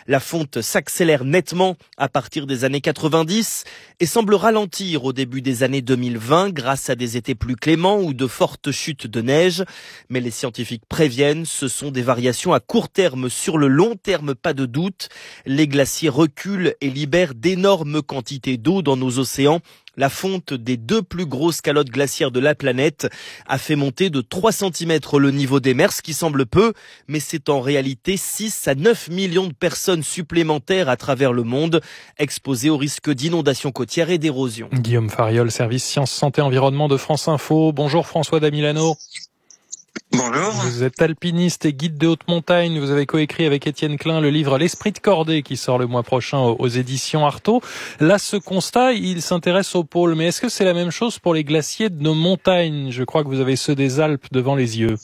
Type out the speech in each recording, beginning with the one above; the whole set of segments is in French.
La fonte s'accélère nettement à partir des années 90 et semble ralentir au début des années 2020 grâce à des étés plus cléments ou de fortes chutes de neige. Mais les scientifiques préviennent, ce sont des variations à court terme. Sur le long terme, pas de doute. Les glaciers reculent et libèrent d'énormes quantités d'eau dans nos océans. La fonte des 2 plus grosses calottes glaciaires de la planète a fait monter de 3 cm le niveau des mers, ce qui semble peu, mais c'est en réalité 6 à 9 millions de personnes supplémentaires à travers le monde, exposées au risque d'inondations côtières et d'érosion. Guillaume Fariol, service Sciences, Santé, Environnement de France Info. Bonjour François Damilano. Bonjour. Vous êtes alpiniste et guide de haute montagne. Vous avez coécrit avec Étienne Klein le livre L'Esprit de Cordée qui sort le mois prochain aux éditions Artaud. Là, ce constat, il s'intéresse aux pôles. Mais est-ce que c'est la même chose pour les glaciers de nos montagnes? Je crois que vous avez ceux des Alpes devant les yeux.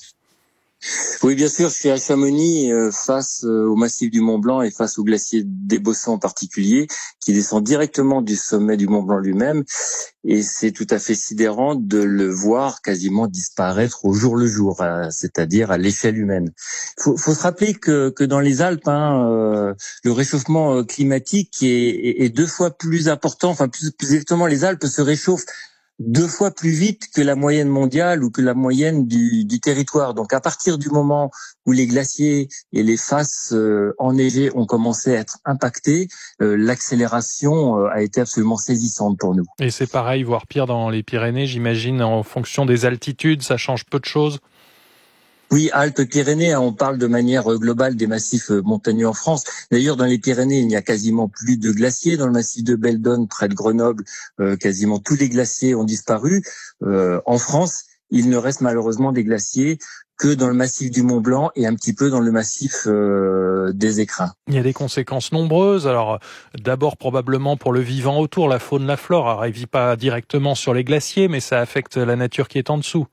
Oui, bien sûr, je suis à Chamonix face au massif du Mont Blanc et face au glacier des Bossons en particulier, qui descend directement du sommet du Mont Blanc lui-même. Et c'est tout à fait sidérant de le voir quasiment disparaître au jour le jour, c'est-à-dire à l'échelle humaine. Faut se rappeler que dans les Alpes, le réchauffement climatique est 2 fois plus important. Enfin, plus exactement, les Alpes se réchauffent 2 fois plus vite que la moyenne mondiale ou que la moyenne du territoire. Donc à partir du moment où les glaciers et les faces enneigées ont commencé à être impactés, l'accélération a été absolument saisissante pour nous. Et c'est pareil, voire pire dans les Pyrénées, j'imagine, en fonction des altitudes, ça change peu de choses. Oui, Alpes-Pyrénées, on parle de manière globale des massifs montagneux en France. D'ailleurs, dans les Pyrénées, il n'y a quasiment plus de glaciers. Dans le massif de Beldonne, près de Grenoble, quasiment tous les glaciers ont disparu. En France, il ne reste malheureusement des glaciers que dans le massif du Mont Blanc et un petit peu dans le massif des Écrins. Il y a des conséquences nombreuses. Alors, d'abord, probablement pour le vivant autour, la faune, la flore. Alors, elle vit pas directement sur les glaciers, mais ça affecte la nature qui est en dessous.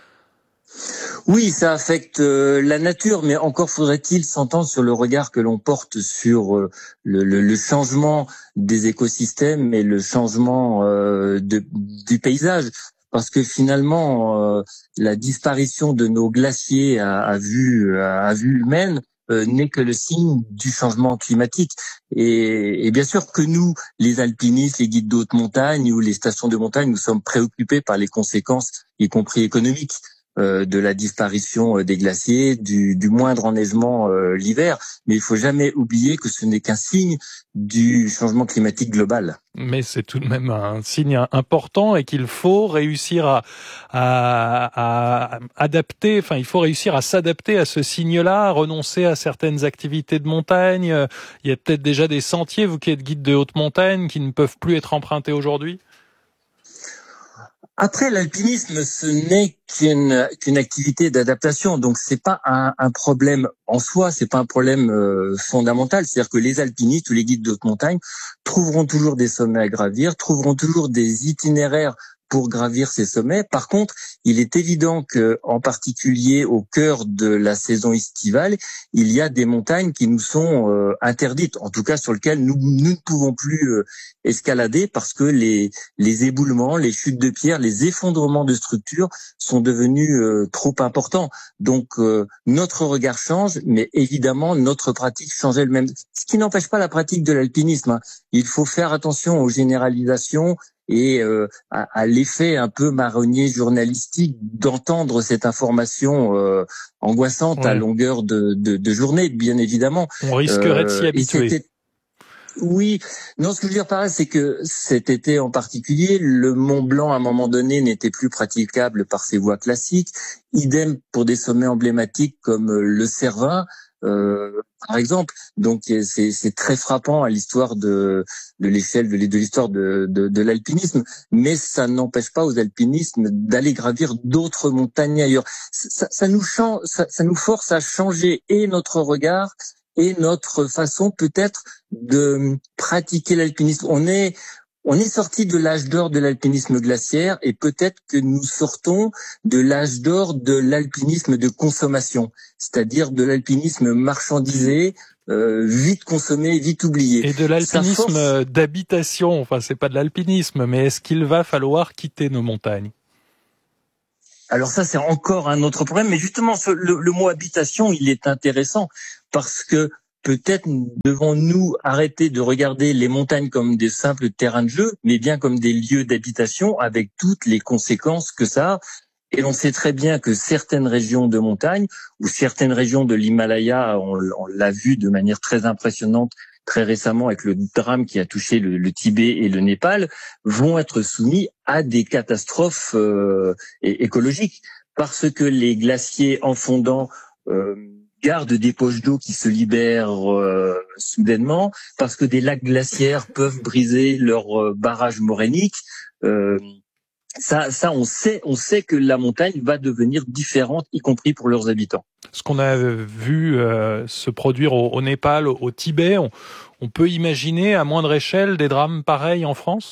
Oui, ça affecte la nature, mais encore faudrait-il s'entendre sur le regard que l'on porte sur le changement des écosystèmes et le changement du paysage. Parce que finalement, la disparition de nos glaciers à vue humaine n'est que le signe du changement climatique. Et bien sûr que nous, les alpinistes, les guides de haute montagne ou les stations de montagne, nous sommes préoccupés par les conséquences, y compris économiques, de la disparition des glaciers, du moindre enneigement l'hiver. Mais il faut jamais oublier que ce n'est qu'un signe du changement climatique global. Mais c'est tout de même un signe important et qu'il faut réussir à adapter, enfin, il faut réussir à s'adapter à ce signe-là, à renoncer à certaines activités de montagne. Il y a peut-être déjà des sentiers, vous qui êtes guide de haute montagne, qui ne peuvent plus être empruntés aujourd'hui? Après, l'alpinisme, ce n'est qu'une activité d'adaptation, donc c'est pas un problème en soi, c'est pas un problème fondamental. C'est-à-dire que les alpinistes ou les guides de haute montagne trouveront toujours des sommets à gravir, trouveront toujours des itinéraires pour gravir ces sommets. Par contre, il est évident que, en particulier au cœur de la saison estivale, il y a des montagnes qui nous sont interdites, en tout cas sur lesquelles nous ne pouvons plus escalader parce que les éboulements, les chutes de pierres, les effondrements de structures sont devenus trop importants. Donc notre regard change, mais évidemment notre pratique change elle-même. Ce qui n'empêche pas la pratique de l'alpinisme. Il faut faire attention aux généralisations et à l'effet un peu marronnier journalistique d'entendre cette information angoissante à longueur de journée, bien évidemment. On risquerait de s'y habituer. Oui, non, ce que je veux dire par là, c'est que cet été en particulier, le Mont Blanc, à un moment donné, n'était plus praticable par ses voies classiques. Idem pour des sommets emblématiques comme le Cervin, par exemple. Donc, c'est très frappant à l'histoire de l'échelle de l'histoire de l'alpinisme, mais ça n'empêche pas aux alpinistes d'aller gravir d'autres montagnes ailleurs. Ça nous force à changer et notre regard et notre façon peut-être de pratiquer l'alpinisme. On est sorti de l'âge d'or de l'alpinisme glaciaire et peut-être que nous sortons de l'âge d'or de l'alpinisme de consommation, c'est-à-dire de l'alpinisme marchandisé, vite consommé, vite oublié. Et de l'alpinisme d'habitation, enfin c'est pas de l'alpinisme, mais est-ce qu'il va falloir quitter nos montagnes ? Alors ça, c'est encore un autre problème, mais justement, le mot habitation, il est intéressant parce que peut-être devons-nous arrêter de regarder les montagnes comme des simples terrains de jeu, mais bien comme des lieux d'habitation avec toutes les conséquences que ça a. Et l'on sait très bien que certaines régions de montagne ou certaines régions de l'Himalaya, on l'a vu de manière très impressionnante très récemment avec le drame qui a touché le Tibet et le Népal, vont être soumis à des catastrophes écologiques parce que les glaciers en fondant gardent des poches d'eau qui se libèrent soudainement, parce que des lacs glaciaires peuvent briser leurs barrages morainiques. Ça, on sait que la montagne va devenir différente, y compris pour leurs habitants. Ce qu'on a vu se produire au Népal, au Tibet, on peut imaginer à moindre échelle des drames pareils en France ?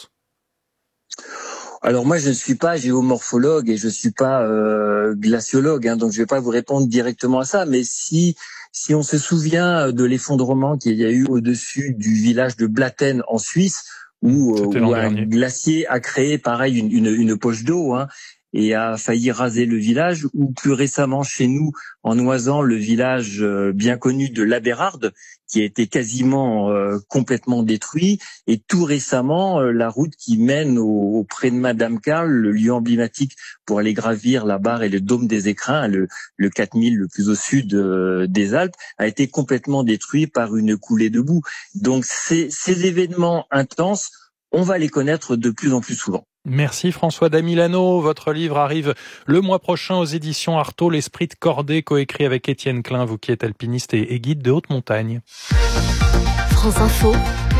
Alors moi, je ne suis pas géomorphologue et je suis pas glaciologue, donc je vais pas vous répondre directement à ça. Mais si on se souvient de l'effondrement qu'il y a eu au-dessus du village de Blatten en Suisse, où un glacier a créé pareil une poche d'eau et a failli raser le village, ou plus récemment chez nous en Oisans, le village bien connu de l'Abérarde qui a été quasiment complètement détruit, et tout récemment la route qui mène auprès de Madame Carl, le lieu emblématique pour aller gravir la barre et le dôme des Écrins, le 4000 le plus au sud des Alpes, a été complètement détruit par une coulée de boue. Donc ces événements intenses, on va les connaître de plus en plus souvent. Merci François Damilano. Votre livre arrive le mois prochain aux éditions Artaud, L'Esprit de Cordée, coécrit avec Étienne Klein, vous qui êtes alpiniste et guide de haute montagne. France Info.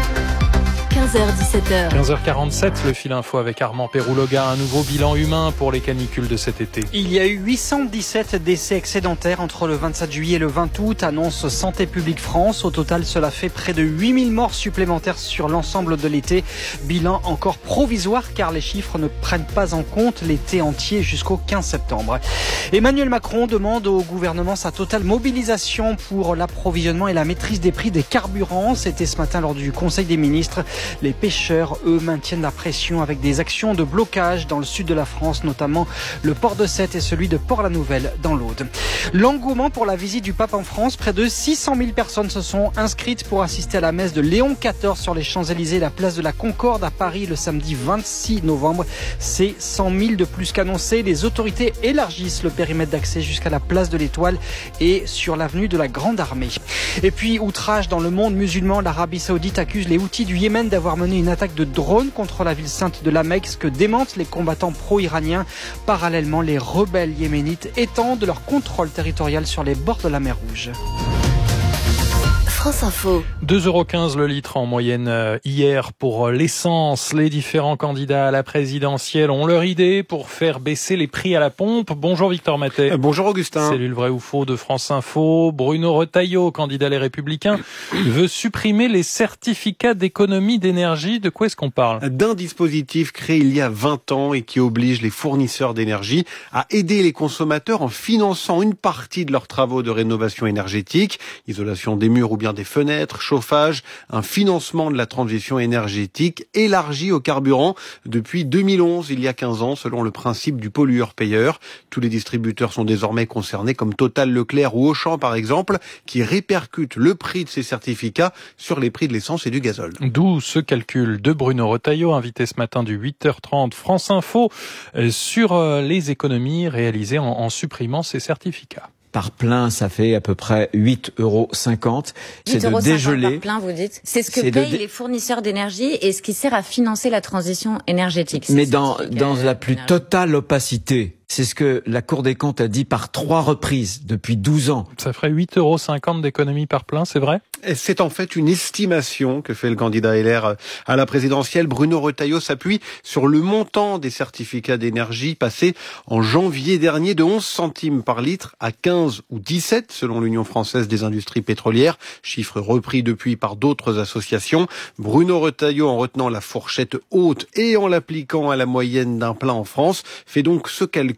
15h-17h. 15h47, le fil info avec Armand Pérouloga. Un nouveau bilan humain pour les canicules de cet été. Il y a eu 817 décès excédentaires entre le 27 juillet et le 20 août, annonce Santé publique France. Au total, cela fait près de 8000 morts supplémentaires sur l'ensemble de l'été. Bilan encore provisoire car les chiffres ne prennent pas en compte l'été entier jusqu'au 15 septembre. Emmanuel Macron demande au gouvernement sa totale mobilisation pour l'approvisionnement et la maîtrise des prix des carburants. C'était ce matin lors du Conseil des ministres. Les pêcheurs, eux, maintiennent la pression avec des actions de blocage dans le sud de la France, notamment le port de Sète et celui de Port-la-Nouvelle dans l'Aude. L'engouement pour la visite du pape en France, près de 600 000 personnes se sont inscrites pour assister à la messe de Léon XIV sur les Champs-Élysées, la place de la Concorde à Paris le samedi 26 novembre. C'est 100 000 de plus qu'annoncé. Les autorités élargissent le périmètre d'accès jusqu'à la place de l'Étoile et sur l'avenue de la Grande Armée. Et puis, outrage dans le monde musulman, l'Arabie Saoudite accuse les Houthis du Yémen d'avoir mené une attaque de drone contre la ville sainte de La Mecque, ce que démentent les combattants pro-iraniens. Parallèlement, les rebelles yéménites étendent leur contrôle territorial sur les bords de la mer Rouge. France Info. 2,15 € le litre en moyenne hier pour l'essence. Les différents candidats à la présidentielle ont leur idée pour faire baisser les prix à la pompe. Bonjour Victor Matet. Bonjour Augustin. Cellule vrai ou faux de France Info. Bruno Retailleau, candidat Les Républicains, veut supprimer les certificats d'économie d'énergie. De quoi est-ce qu'on parle ? D'un dispositif créé il y a 20 ans et qui oblige les fournisseurs d'énergie à aider les consommateurs en finançant une partie de leurs travaux de rénovation énergétique, isolation des murs ou bien des fenêtres, chauffage, un financement de la transition énergétique élargi au carburant depuis 2011, il y a 15 ans, selon le principe du pollueur-payeur. Tous les distributeurs sont désormais concernés, comme Total, Leclerc ou Auchan par exemple, qui répercutent le prix de ces certificats sur les prix de l'essence et du gazole. D'où ce calcul de Bruno Retailleau, invité ce matin du 8h30 France Info, sur les économies réalisées en supprimant ces certificats. Par plein, ça fait à peu près 8,50 €. C'est de dégeler. Par plein, vous dites. C'est ce que payent les fournisseurs d'énergie et ce qui sert à financer la transition énergétique. Mais dans la plus totale opacité. C'est ce que la Cour des comptes a dit par 3 reprises depuis 12 ans. Ça ferait 8,50 € d'économie par plein, c'est vrai ? C'est en fait une estimation que fait le candidat LR à la présidentielle. Bruno Retailleau s'appuie sur le montant des certificats d'énergie passé en janvier dernier de 11 centimes par litre à 15 ou 17 selon l'Union française des industries pétrolières, chiffre repris depuis par d'autres associations. Bruno Retailleau, en retenant la fourchette haute et en l'appliquant à la moyenne d'un plein en France, fait donc ce calcul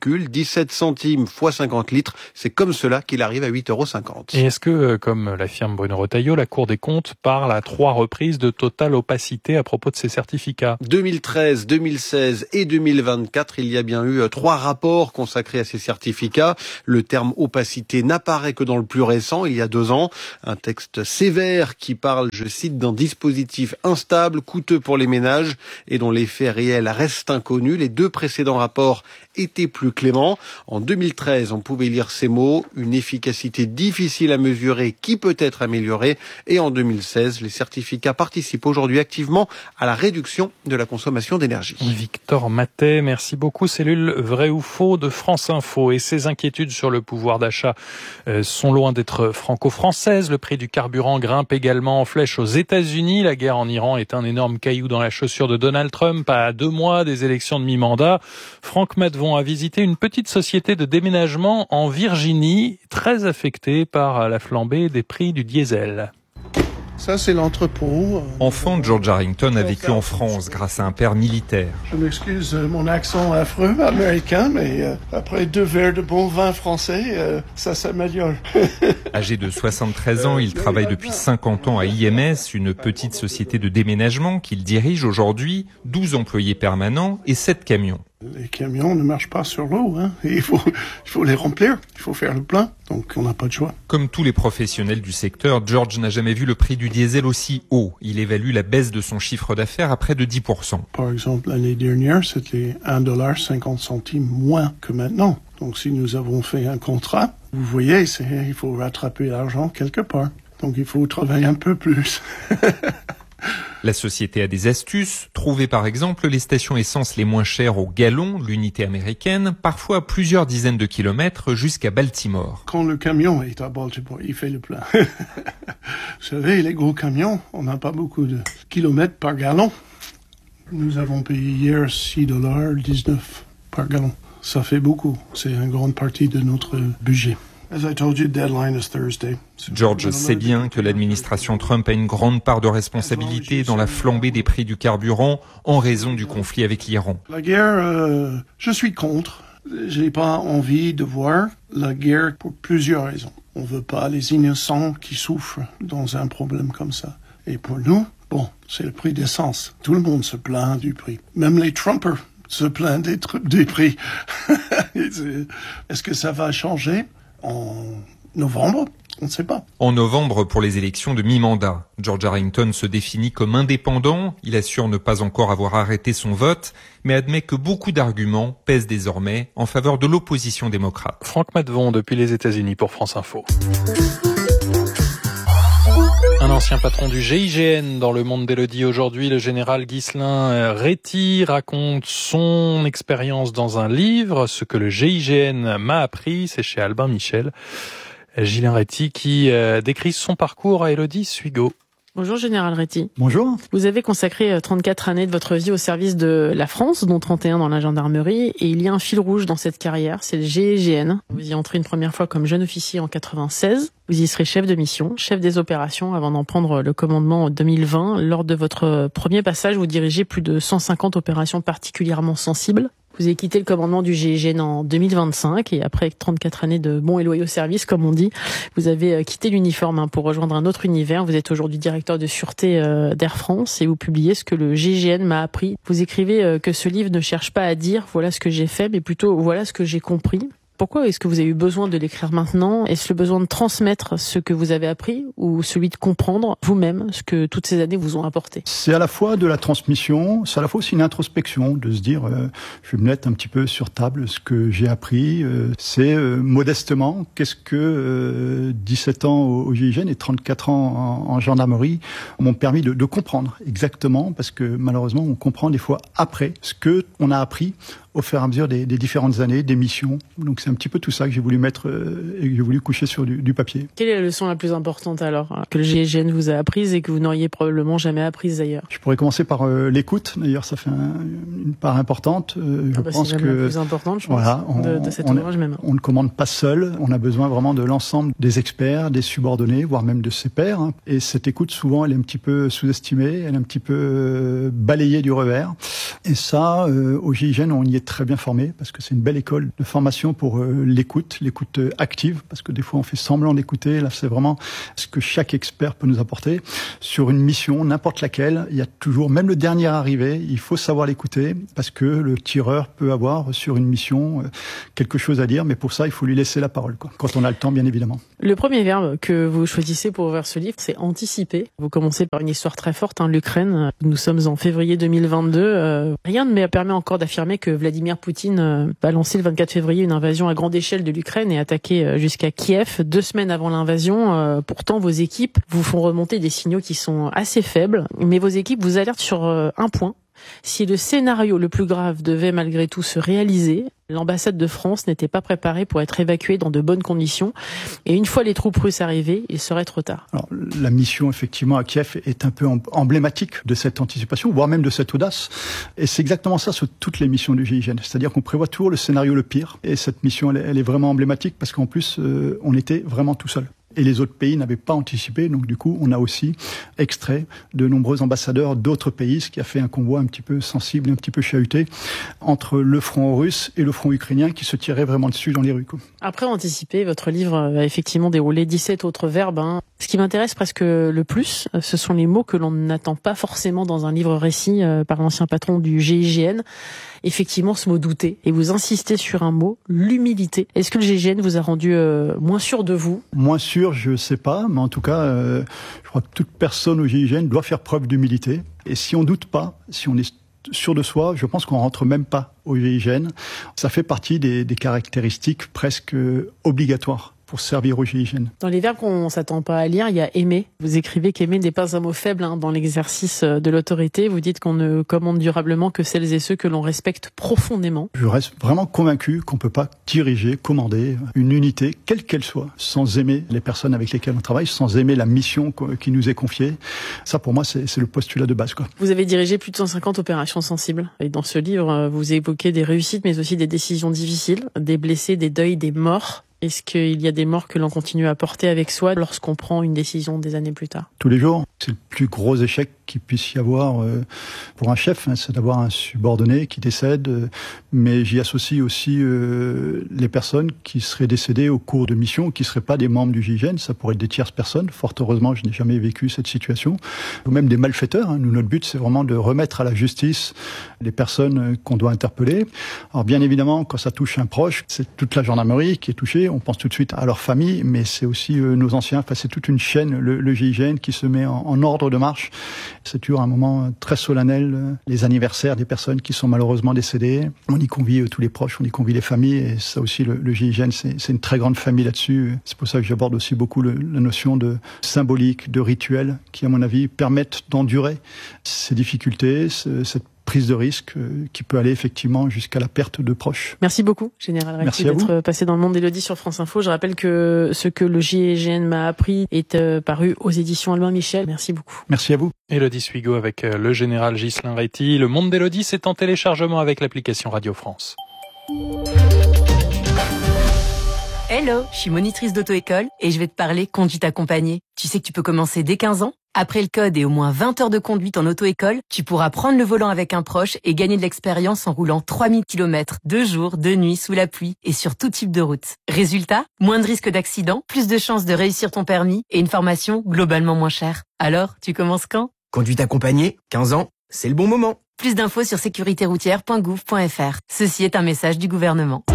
calcul, 17 centimes fois 50 litres, c'est comme cela qu'il arrive à 8,50 €. Et est-ce que, comme l'affirme Bruno Retailleau, la Cour des comptes parle à 3 reprises de totale opacité à propos de ces certificats ? 2013, 2016 et 2024, il y a bien eu 3 rapports consacrés à ces certificats. Le terme opacité n'apparaît que dans le plus récent, il y a 2 ans. Un texte sévère qui parle, je cite, d'un dispositif instable, coûteux pour les ménages et dont l'effet réel reste inconnu. Les 2 précédents rapports étaient plus cléments. En 2013, on pouvait lire ces mots, une efficacité difficile à mesurer qui peut être améliorée. Et en 2016, les certificats participent aujourd'hui activement à la réduction de la consommation d'énergie. Victor Matet, merci beaucoup. Cellule Vrai ou Faux de France Info. Et ses inquiétudes sur le pouvoir d'achat sont loin d'être franco-françaises. Le prix du carburant grimpe également en flèche aux États-Unis. La guerre en Iran est un énorme caillou dans la chaussure de Donald Trump à 2 mois des élections de mi-mandat. Franck Matvon a visité une petite société de déménagement en Virginie, très affectée par la flambée des prix du diesel. Ça, c'est l'entrepôt. Enfant, George Harrington a vécu en France grâce à un père militaire. Je m'excuse mon accent affreux américain, mais après 2 verres de bon vin français, ça s'améliore. Âgé de 73 ans, il travaille depuis 50 ans à IMS, une petite société de déménagement qu'il dirige aujourd'hui, 12 employés permanents et 7 camions. Les camions ne marchent pas sur l'eau, hein. Il faut les remplir, il faut faire le plein, donc on n'a pas de choix. Comme tous les professionnels du secteur, George n'a jamais vu le prix du diesel aussi haut. Il évalue la baisse de son chiffre d'affaires à près de 10%. Par exemple, l'année dernière, c'était $1,50 moins que maintenant. Donc si nous avons fait un contrat, vous voyez, il faut rattraper l'argent quelque part. Donc il faut travailler un peu plus. La société a des astuces. Trouver par exemple les stations essence les moins chères au gallon, l'unité américaine, parfois à plusieurs dizaines de kilomètres jusqu'à Baltimore. Quand le camion est à Baltimore, il fait le plein. Vous savez, les gros camions, on n'a pas beaucoup de kilomètres par gallon. Nous avons payé hier $6.19 par gallon. Ça fait beaucoup. C'est une grande partie de notre budget. As I told you, deadline is Thursday. George sait bien que l'administration Trump a une grande part de responsabilité dans la flambée des prix du carburant en raison du conflit avec l'Iran. La guerre, je suis contre. J'ai pas envie de voir la guerre pour plusieurs raisons. On veut pas les innocents qui souffrent dans un problème comme ça. Et pour nous, bon, c'est le prix d'essence. Tout le monde se plaint du prix. Même les Trumpers se plaignent des prix. Est-ce que ça va changer en novembre? On ne sait pas. En novembre, pour les élections de mi-mandat, George Harrington se définit comme indépendant. Il assure ne pas encore avoir arrêté son vote, mais admet que beaucoup d'arguments pèsent désormais en faveur de l'opposition démocrate. Franck Matvon depuis les États-Unis pour France Info. Un ancien patron du GIGN dans le monde d'Élodie aujourd'hui, le général Ghislain Réty raconte son expérience dans un livre. Ce que le GIGN m'a appris, c'est chez Albin Michel. Ghislain Réty qui décrit son parcours à Élodie Suigo. Bonjour Général Réty. Bonjour. Vous avez consacré 34 années de votre vie au service de la France, dont 31 dans la gendarmerie, et il y a un fil rouge dans cette carrière, c'est le GIGN. Vous y entrez une première fois comme jeune officier en 96. Vous y serez chef de mission, chef des opérations avant d'en prendre le commandement en 2020. Lors de votre premier passage, vous dirigez plus de 150 opérations particulièrement sensibles. Vous avez quitté le commandement du GIGN en 2025 et après 34 années de bons et loyaux services, comme on dit, vous avez quitté l'uniforme pour rejoindre un autre univers. Vous êtes aujourd'hui directeur de sûreté d'Air France et vous publiez ce que le GIGN m'a appris. Vous écrivez que ce livre ne cherche pas à dire « voilà ce que j'ai fait », mais plutôt « voilà ce que j'ai compris ». Pourquoi est-ce que vous avez eu besoin de l'écrire maintenant? Est-ce le besoin de transmettre ce que vous avez appris ou celui de comprendre vous-même ce que toutes ces années vous ont apporté? C'est à la fois de la transmission, c'est à la fois aussi une introspection, de se dire je vais me mettre un petit peu sur table ce que j'ai appris. C'est modestement, qu'est-ce que 17 ans au GIGN et 34 ans en gendarmerie m'ont permis de comprendre exactement, parce que malheureusement on comprend des fois après ce que on a appris au fur et à mesure des différentes années, des missions. Donc c'est un petit peu tout ça que j'ai voulu mettre et que j'ai voulu coucher sur du papier. Quelle est la leçon la plus importante alors que le GIGN vous a apprise et que vous n'auriez probablement jamais apprise d'ailleurs? Je pourrais commencer par l'écoute. D'ailleurs, ça fait une part importante. Je pense c'est que la plus importante, je pense, voilà, de cet ouvrage même. On ne commande pas seul. On a besoin vraiment de l'ensemble des experts, des subordonnés, voire même de ses pairs. Et cette écoute, souvent, elle est un petit peu sous-estimée, elle est un petit peu balayée du revers. Et ça, au GIGN, on y est très bien formé parce que c'est une belle école de formation pour l'écoute active, parce que des fois on fait semblant d'écouter. Là, c'est vraiment ce que chaque expert peut nous apporter. Sur une mission, n'importe laquelle, il y a toujours, même le dernier arrivé, il faut savoir l'écouter parce que le tireur peut avoir sur une mission quelque chose à dire, mais pour ça, il faut lui laisser la parole, quoi, quand on a le temps, bien évidemment. Le premier verbe que vous choisissez pour ouvrir ce livre, c'est anticiper. Vous commencez par une histoire très forte, l'Ukraine. Nous sommes en février 2022. Rien ne permet encore d'affirmer que Vladimir Poutine a lancé le 24 février une invasion à grande échelle de l'Ukraine et attaqué jusqu'à Kiev 2 semaines avant l'invasion. Pourtant, vos équipes vous font remonter des signaux qui sont assez faibles, mais vos équipes vous alertent sur un point. Si le scénario le plus grave devait malgré tout se réaliser, l'ambassade de France n'était pas préparée pour être évacuée dans de bonnes conditions. Et une fois les troupes russes arrivées, il serait trop tard. Alors, la mission, effectivement, à Kiev est un peu emblématique de cette anticipation, voire même de cette audace. Et c'est exactement ça sur toutes les missions du GIGN. C'est-à-dire qu'on prévoit toujours le scénario le pire. Et cette mission, elle est vraiment emblématique parce qu'en plus, on était vraiment tout seul. Et les autres pays n'avaient pas anticipé, donc du coup, on a aussi extrait de nombreux ambassadeurs d'autres pays, ce qui a fait un convoi un petit peu sensible, un petit peu chahuté, entre le front russe et le front ukrainien qui se tiraient vraiment dessus dans les rues. Après anticiper, votre livre a effectivement déroulé 17 autres verbes. Ce qui m'intéresse presque le plus, ce sont les mots que l'on n'attend pas forcément dans un livre récit par l'ancien patron du GIGN. Effectivement, ce mot douter. Et vous insistez sur un mot, l'humilité. Est-ce que le GIGN vous a rendu moins sûr de vous? Moins sûr, je sais pas, mais en tout cas, je crois que toute personne au GIGN doit faire preuve d'humilité. Et si on doute pas, si on est sûr de soi, je pense qu'on rentre même pas au GIGN. Ça fait partie des caractéristiques presque obligatoires pour servir au GIGN. Dans les verbes qu'on s'attend pas à lire, il y a aimer. Vous écrivez qu'aimer n'est pas un mot faible dans l'exercice de l'autorité. Vous dites qu'on ne commande durablement que celles et ceux que l'on respecte profondément. Je reste vraiment convaincu qu'on peut pas diriger, commander une unité, quelle qu'elle soit, sans aimer les personnes avec lesquelles on travaille, sans aimer la mission qui nous est confiée. Ça, pour moi, c'est le postulat de base, quoi. Vous avez dirigé plus de 150 opérations sensibles. Et dans ce livre, vous évoquez des réussites, mais aussi des décisions difficiles, des blessés, des deuils, des morts. Est-ce qu'il y a des morts que l'on continue à porter avec soi lorsqu'on prend une décision des années plus tard? Tous les jours. C'est le plus gros échec qu'il puisse y avoir pour un chef, c'est d'avoir un subordonné qui décède. Mais j'y associe aussi les personnes qui seraient décédées au cours de missions, qui ne seraient pas des membres du GIGN. Ça pourrait être des tierces personnes. Fort heureusement, je n'ai jamais vécu cette situation. Ou même des malfaiteurs. Nous, notre but, c'est vraiment de remettre à la justice les personnes qu'on doit interpeller. Alors bien évidemment, quand ça touche un proche, c'est toute la gendarmerie qui est touchée. On pense tout de suite à leur famille, mais c'est aussi nos anciens. Enfin, c'est toute une chaîne, le GIGN, qui se met en ordre de marche. C'est toujours un moment très solennel, les anniversaires des personnes qui sont malheureusement décédées. On y convie tous les proches, on y convie les familles, et ça aussi, le GIGN, c'est une très grande famille là-dessus. C'est pour ça que j'aborde aussi beaucoup la notion de symbolique, de rituel, qui, à mon avis, permettent d'endurer ces difficultés, cette prise de risque qui peut aller effectivement jusqu'à la perte de proches. Merci beaucoup, Général Recti, d'être passé dans le monde d'Élodie sur France Info. Je rappelle que ce que le GIGN m'a appris est paru aux éditions Albin Michel. Merci beaucoup. Merci à vous. Élodie Suigo avec le Général Ghislain Recti. Le monde d'Élodie, c'est en téléchargement avec l'application Radio France. Hello, je suis monitrice d'auto-école et je vais te parler conduite accompagnée. Tu sais que tu peux commencer dès 15 ans. Après le code et au moins 20 heures de conduite en auto-école, tu pourras prendre le volant avec un proche et gagner de l'expérience en roulant 3000 km, 2 jours, 2 nuits, sous la pluie et sur tout type de route. Résultat, moins de risques d'accident, plus de chances de réussir ton permis et une formation globalement moins chère. Alors, tu commences quand ? Conduite accompagnée, 15 ans, c'est le bon moment. Plus d'infos sur sécuritéroutière.gouv.fr. Ceci est un message du gouvernement.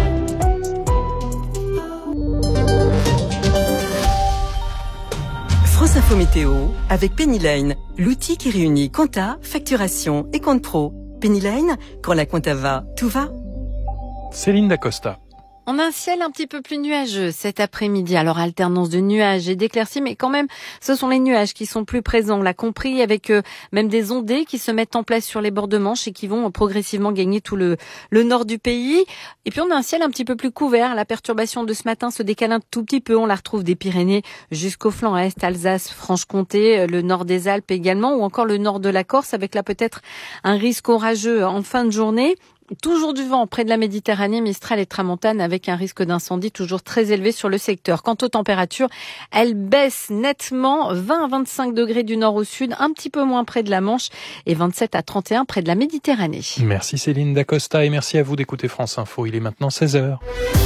France Info Météo avec Pennyline, l'outil qui réunit compta, facturation et compte pro. Pennyline, quand la compta va, tout va. Céline Dacosta. On a un ciel un petit peu plus nuageux cet après-midi. Alors, alternance de nuages et d'éclaircies, mais quand même, ce sont les nuages qui sont plus présents. On l'a compris, avec même des ondées qui se mettent en place sur les bords de Manche et qui vont progressivement gagner tout le nord du pays. Et puis, on a un ciel un petit peu plus couvert. La perturbation de ce matin se décale un tout petit peu. On la retrouve des Pyrénées jusqu'au flanc est, Alsace, Franche-Comté, le nord des Alpes également, ou encore le nord de la Corse, avec là peut-être un risque orageux en fin de journée. Toujours du vent près de la Méditerranée, Mistral et Tramontane, avec un risque d'incendie toujours très élevé sur le secteur. Quant aux températures, elles baissent nettement, 20 à 25 degrés du nord au sud, un petit peu moins près de la Manche et 27 à 31 près de la Méditerranée. Merci Céline Dacosta et merci à vous d'écouter France Info. Il est maintenant 16h.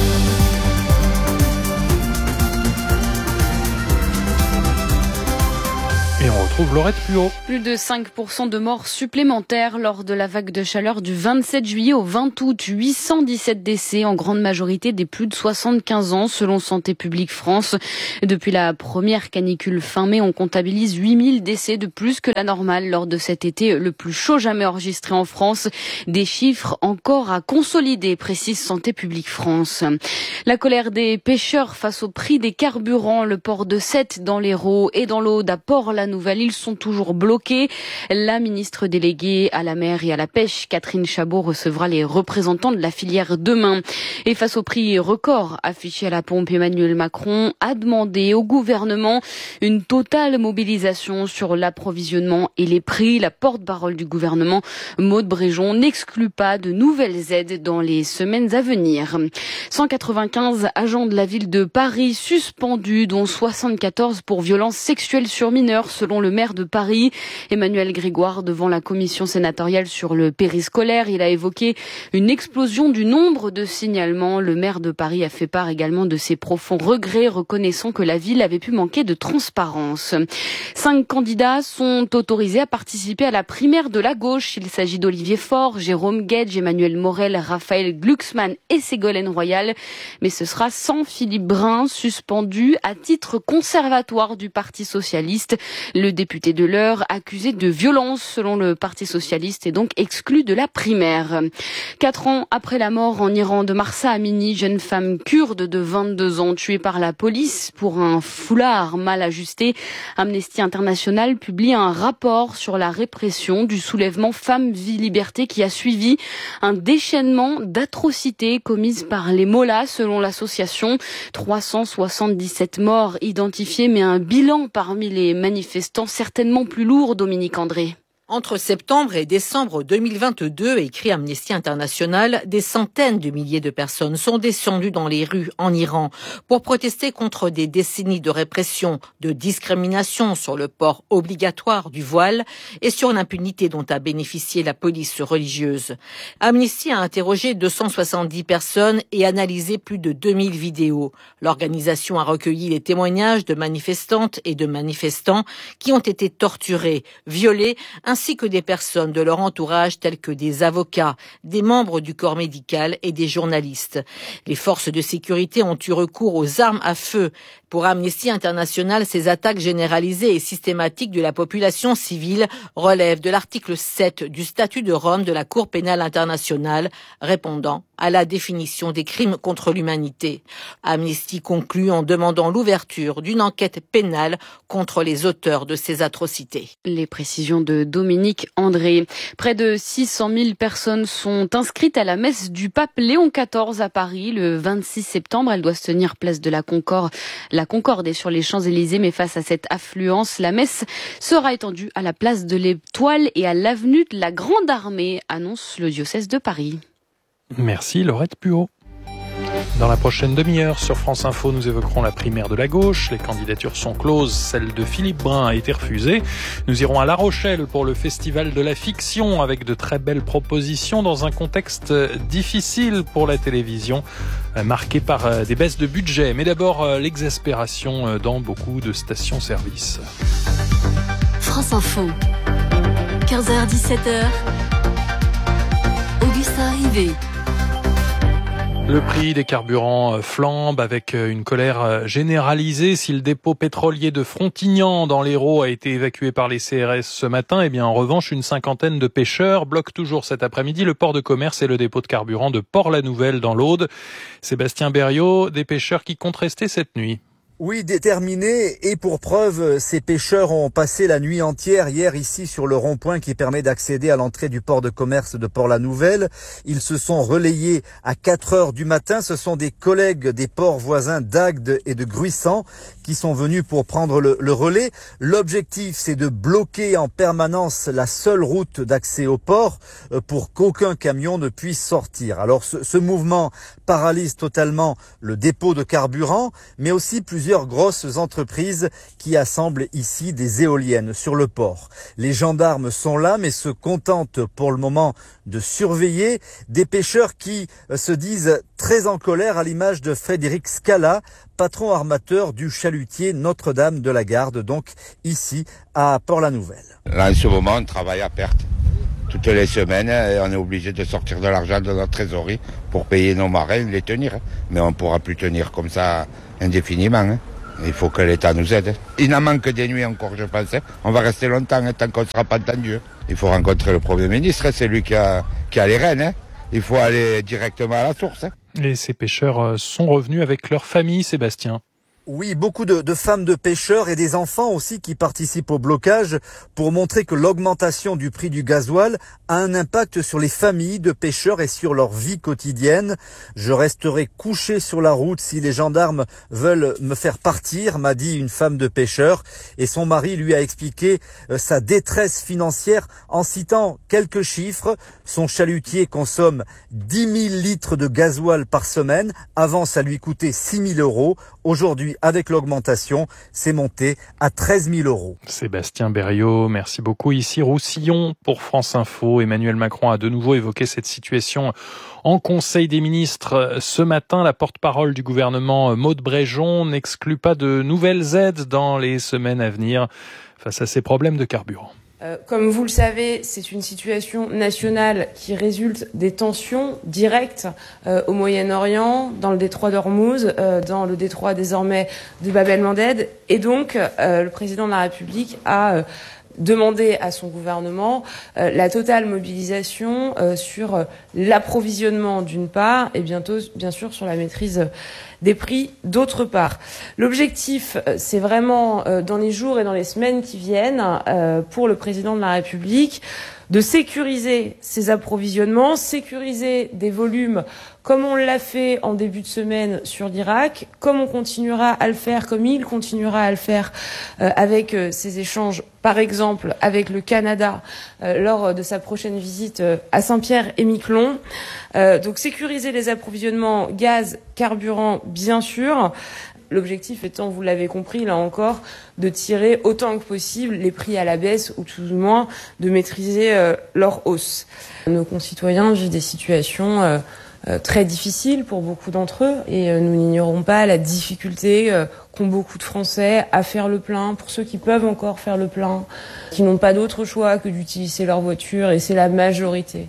Et on retrouve Laurette Puot. Plus de 5% de morts supplémentaires lors de la vague de chaleur du 27 juillet au 20 août. 817 décès, en grande majorité des plus de 75 ans, selon Santé publique France. Depuis la première canicule fin mai, on comptabilise 8000 décès de plus que la normale lors de cet été le plus chaud jamais enregistré en France. Des chiffres encore à consolider, précise Santé publique France. La colère des pêcheurs face au prix des carburants. Le port de Sète dans l'Hérault et dans l'Aude à Port-la-Nouvelle, ils sont toujours bloqués. La ministre déléguée à la mer et à la pêche, Catherine Chabot, recevra les représentants de la filière demain. Et face au prix record affiché à la pompe, Emmanuel Macron a demandé au gouvernement une totale mobilisation sur l'approvisionnement et les prix. La porte-parole du gouvernement, Maud Bréjon, n'exclut pas de nouvelles aides dans les semaines à venir. 195 agents de la ville de Paris suspendus, dont 74 pour violences sexuelles sur mineurs, selon le maire de Paris, Emmanuel Grégoire, devant la commission sénatoriale sur le périscolaire. Il a évoqué une explosion du nombre de signalements. Le maire de Paris a fait part également de ses profonds regrets, reconnaissant que la ville avait pu manquer de transparence. 5 candidats sont autorisés à participer à la primaire de la gauche. Il s'agit d'Olivier Faure, Jérôme Guedj, Emmanuel Morel, Raphaël Glucksmann et Ségolène Royal. Mais ce sera sans Philippe Brun, suspendu à titre conservatoire du Parti socialiste. Le député de l'Eure, accusé de violence selon le Parti socialiste, est donc exclu de la primaire. 4 ans après la mort en Iran de Mahsa Amini, jeune femme kurde de 22 ans tuée par la police pour un foulard mal ajusté, Amnesty International publie un rapport sur la répression du soulèvement Femmes, Vie, Liberté qui a suivi un déchaînement d'atrocités commises par les mollahs selon l'association. 377 morts identifiés, mais un bilan parmi les manifestants certainement plus lourd, Dominique André. Entre septembre et décembre 2022, écrit Amnesty International, des centaines de milliers de personnes sont descendues dans les rues en Iran pour protester contre des décennies de répression, de discrimination sur le port obligatoire du voile et sur l'impunité dont a bénéficié la police religieuse. Amnesty a interrogé 270 personnes et analysé plus de 2000 vidéos. L'organisation a recueilli les témoignages de manifestantes et de manifestants qui ont été torturés, violés, ainsi que des personnes de leur entourage telles que des avocats, des membres du corps médical et des journalistes. Les forces de sécurité ont eu recours aux armes à feu. Pour Amnesty International, ces attaques généralisées et systématiques de la population civile relèvent de l'article 7 du statut de Rome de la Cour pénale internationale, répondant à la définition des crimes contre l'humanité. Amnesty conclut en demandant l'ouverture d'une enquête pénale contre les auteurs de ces atrocités. Les précisions de Dominique André. Près de 600 000 personnes sont inscrites à la messe du pape Léon XIV à Paris le 26 septembre. Elle doit se tenir place de la Concorde. La Concorde est sur les Champs-Élysées, mais face à cette affluence, la messe sera étendue à la place de l'Étoile et à l'avenue de la Grande Armée, annonce le diocèse de Paris. Merci Laurette Puot. Dans la prochaine demi-heure sur France Info, nous évoquerons la primaire de la gauche. Les candidatures sont closes. Celle de Philippe Brun a été refusée. Nous irons à La Rochelle pour le Festival de la Fiction avec de très belles propositions dans un contexte difficile pour la télévision, marqué par des baisses de budget. Mais d'abord, l'exaspération dans beaucoup de stations-service. France Info, 15h-17h, Augustin Rivet. Le prix des carburants flambe avec une colère généralisée. Si le dépôt pétrolier de Frontignan dans l'Hérault a été évacué par les CRS ce matin, eh bien en revanche, une cinquantaine de pêcheurs bloquent toujours cet après-midi le port de commerce et le dépôt de carburant de Port-la-Nouvelle dans l'Aude. Sébastien Berriot, des pêcheurs qui comptent rester cette nuit. Oui, déterminés, et pour preuve, ces pêcheurs ont passé la nuit entière hier ici sur le rond-point qui permet d'accéder à l'entrée du port de commerce de Port-la-Nouvelle. Ils se sont relayés à 4 heures du matin. Ce sont des collègues des ports voisins d'Agde et de Gruissant qui sont venus pour prendre le relais. L'objectif, c'est de bloquer en permanence la seule route d'accès au port pour qu'aucun camion ne puisse sortir. Alors ce mouvement paralyse totalement le dépôt de carburant, mais aussi plusieurs grosses entreprises qui assemblent ici des éoliennes sur le port. Les gendarmes sont là, mais se contentent pour le moment de surveiller des pêcheurs qui se disent très en colère, à l'image de Frédéric Scala, patron armateur du chalutier Notre-Dame de la Garde, donc ici à Port-la-Nouvelle. Là, en ce moment, on travaille à perte. Toutes les semaines, on est obligé de sortir de l'argent de notre trésorerie pour payer nos marins, les tenir. Mais on ne pourra plus tenir comme ça indéfiniment. Il faut que l'État nous aide. Il n'en manque des nuits encore, je pense. On va rester longtemps, tant qu'on ne sera pas entendu. Il faut rencontrer le Premier ministre, c'est lui qui a les rênes. Il faut aller directement à la source. Et ces pêcheurs sont revenus avec leur famille, Sébastien. Oui, beaucoup de femmes de pêcheurs et des enfants aussi qui participent au blocage pour montrer que l'augmentation du prix du gasoil a un impact sur les familles de pêcheurs et sur leur vie quotidienne. Je resterai couché sur la route si les gendarmes veulent me faire partir, m'a dit une femme de pêcheur. Et son mari lui a expliqué sa détresse financière en citant quelques chiffres. Son chalutier consomme 10 000 litres de gasoil par semaine. Avant, ça lui coûtait 6 000 euros. Aujourd'hui, avec l'augmentation, c'est monté à 13 000 euros. Sébastien Berriot, merci beaucoup. Ici Roussillon pour France Info. Emmanuel Macron a de nouveau évoqué cette situation en Conseil des ministres. Ce matin, la porte-parole du gouvernement, Maud Bréjon, n'exclut pas de nouvelles aides dans les semaines à venir face à ces problèmes de carburant. Comme vous le savez, c'est une situation nationale qui résulte des tensions directes au Moyen-Orient, dans le détroit d'Ormuz, dans le détroit désormais de Bab el-Mandeb. Et donc, le président de la République a demandé à son gouvernement la totale mobilisation sur l'approvisionnement d'une part et bientôt, bien sûr, sur la maîtrise des prix d'autre part. L'objectif, c'est vraiment dans les jours et dans les semaines qui viennent pour le président de la République de sécuriser ces approvisionnements, sécuriser des volumes comme on l'a fait en début de semaine sur l'Irak, comme on continuera à le faire, comme il continuera à le faire avec ces échanges, par exemple avec le Canada lors de sa prochaine visite à Saint-Pierre-et-Miquelon. Donc sécuriser les approvisionnements gaz, carburant, bien sûr. L'objectif étant, vous l'avez compris, là encore, de tirer autant que possible les prix à la baisse ou tout du moins de maîtriser leur hausse. Nos concitoyens vivent des situations très difficiles pour beaucoup d'entre eux et nous n'ignorons pas la difficulté qu'ont beaucoup de Français à faire le plein, pour ceux qui peuvent encore faire le plein, qui n'ont pas d'autre choix que d'utiliser leur voiture, et c'est la majorité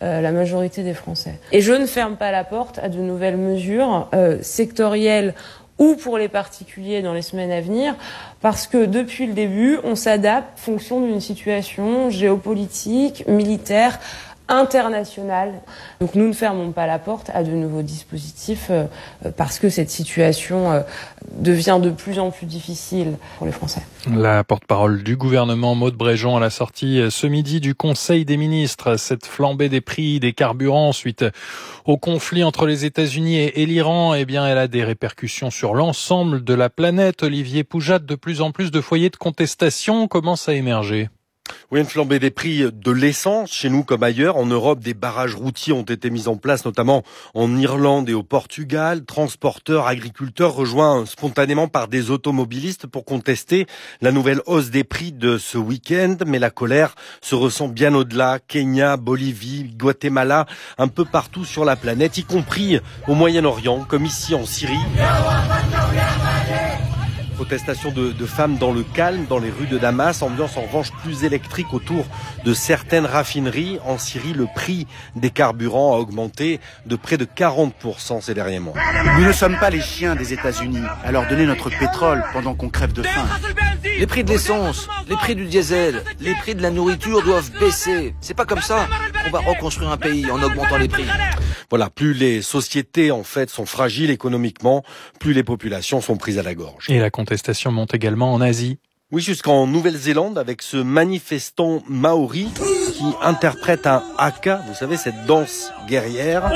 des Français. Et je ne ferme pas la porte à de nouvelles mesures sectorielles ou pour les particuliers dans les semaines à venir, parce que depuis le début, on s'adapte en fonction d'une situation géopolitique, militaire, internationale. Donc nous ne fermons pas la porte à de nouveaux dispositifs parce que cette situation devient de plus en plus difficile pour les Français. La porte-parole du gouvernement, Maud Bréjon, à la sortie ce midi du Conseil des ministres. Cette flambée des prix des carburants suite au conflit entre les États-Unis et l'Iran, eh bien, elle a des répercussions sur l'ensemble de la planète. Olivier Poujat, de plus en plus de foyers de contestation commencent à émerger. Oui, une flambée des prix de l'essence, chez nous comme ailleurs. En Europe, des barrages routiers ont été mis en place, notamment en Irlande et au Portugal. Transporteurs, agriculteurs rejoints spontanément par des automobilistes pour contester la nouvelle hausse des prix de ce week-end. Mais la colère se ressent bien au-delà. Kenya, Bolivie, Guatemala, un peu partout sur la planète, y compris au Moyen-Orient, comme ici en Syrie. Protestation de femmes dans le calme, dans les rues de Damas. Ambiance en revanche plus électrique autour de certaines raffineries. En Syrie, le prix des carburants a augmenté de près de 40% ces derniers mois. Nous ne sommes pas les chiens des États-Unis à leur donner notre pétrole pendant qu'on crève de faim. Les prix de l'essence, les prix du diesel, les prix de la nourriture doivent baisser. C'est pas comme ça qu'on va reconstruire un pays en augmentant les prix. Voilà, plus les sociétés en fait sont fragiles économiquement, plus les populations sont prises à la gorge. Et la contestation monte également en Asie. Oui, jusqu'en Nouvelle-Zélande avec ce manifestant maori qui interprète un haka, vous savez, cette danse guerrière.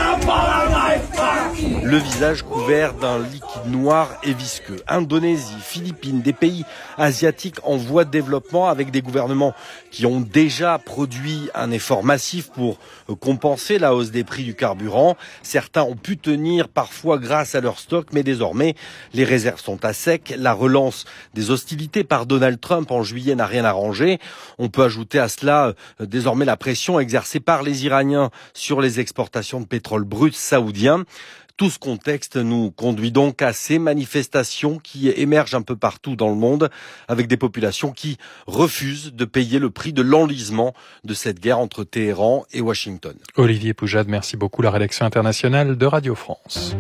Le visage couvert d'un liquide noir et visqueux. Indonésie, Philippines, des pays asiatiques en voie de développement avec des gouvernements qui ont déjà produit un effort massif pour compenser la hausse des prix du carburant. Certains ont pu tenir parfois grâce à leur stock, mais désormais les réserves sont à sec. La relance des hostilités par Donald Trump en juillet n'a rien arrangé. On peut ajouter à cela désormais la pression exercée par les Iraniens sur les exportations de pétrole brut saoudien. Tout ce contexte nous conduit donc à ces manifestations qui émergent un peu partout dans le monde, avec des populations qui refusent de payer le prix de l'enlisement de cette guerre entre Téhéran et Washington. Olivier Poujade, merci beaucoup. La rédaction internationale de Radio France.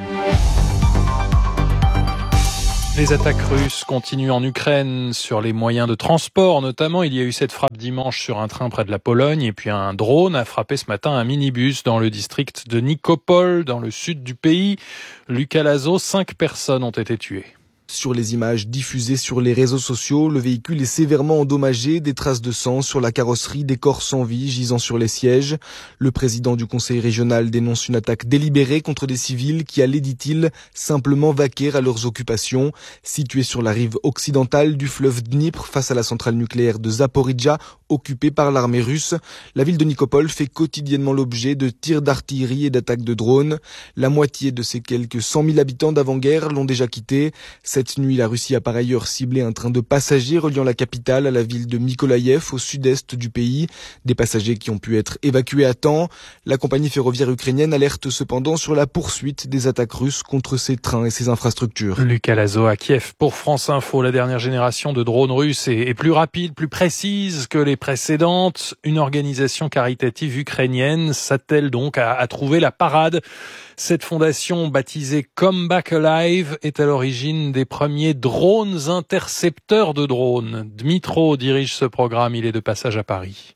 Les attaques russes continuent en Ukraine sur les moyens de transport, notamment. Il y a eu cette frappe dimanche sur un train près de la Pologne et puis un drone a frappé ce matin un minibus dans le district de Nikopol, dans le sud du pays. Lucas Lazo, 5 personnes ont été tuées. Sur les images diffusées sur les réseaux sociaux, le véhicule est sévèrement endommagé, des traces de sang sur la carrosserie, des corps sans vie gisant sur les sièges. Le président du conseil régional dénonce une attaque délibérée contre des civils qui allaient, dit-il, simplement vaquer à leurs occupations. Situés sur la rive occidentale du fleuve Dnipr, face à la centrale nucléaire de Zaporijjia, occupée par l'armée russe, la ville de Nikopol fait quotidiennement l'objet de tirs d'artillerie et d'attaques de drones. La moitié de ses quelques 100 000 habitants d'avant-guerre l'ont déjà quitté. Cette nuit, la Russie a par ailleurs ciblé un train de passagers reliant la capitale à la ville de Mykolaïev, au sud-est du pays. Des passagers qui ont pu être évacués à temps. La compagnie ferroviaire ukrainienne alerte cependant sur la poursuite des attaques russes contre ses trains et ses infrastructures. Lucas Lazo à Kiev pour France Info. La dernière génération de drones russes est plus rapide, plus précise que les précédentes. Une organisation caritative ukrainienne s'attelle donc à trouver la parade. Cette fondation, baptisée Come Back Alive, est à l'origine des premiers drones intercepteurs de drones. Dmitro dirige ce programme, il est de passage à Paris.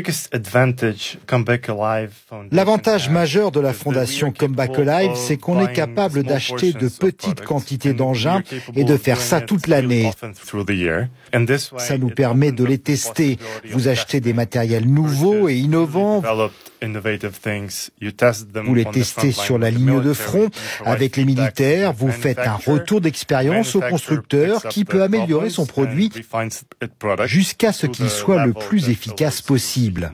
L'avantage majeur de la fondation Come Back Alive, c'est qu'on est capable d'acheter de petites quantités d'engins et de faire ça toute l'année. Ça nous permet de les tester. Vous achetez des matériels nouveaux et innovants. Vous les testez sur la ligne de front avec les militaires. Vous faites un retour d'expérience au constructeur qui peut améliorer son produit jusqu'à ce qu'il soit le plus efficace possible.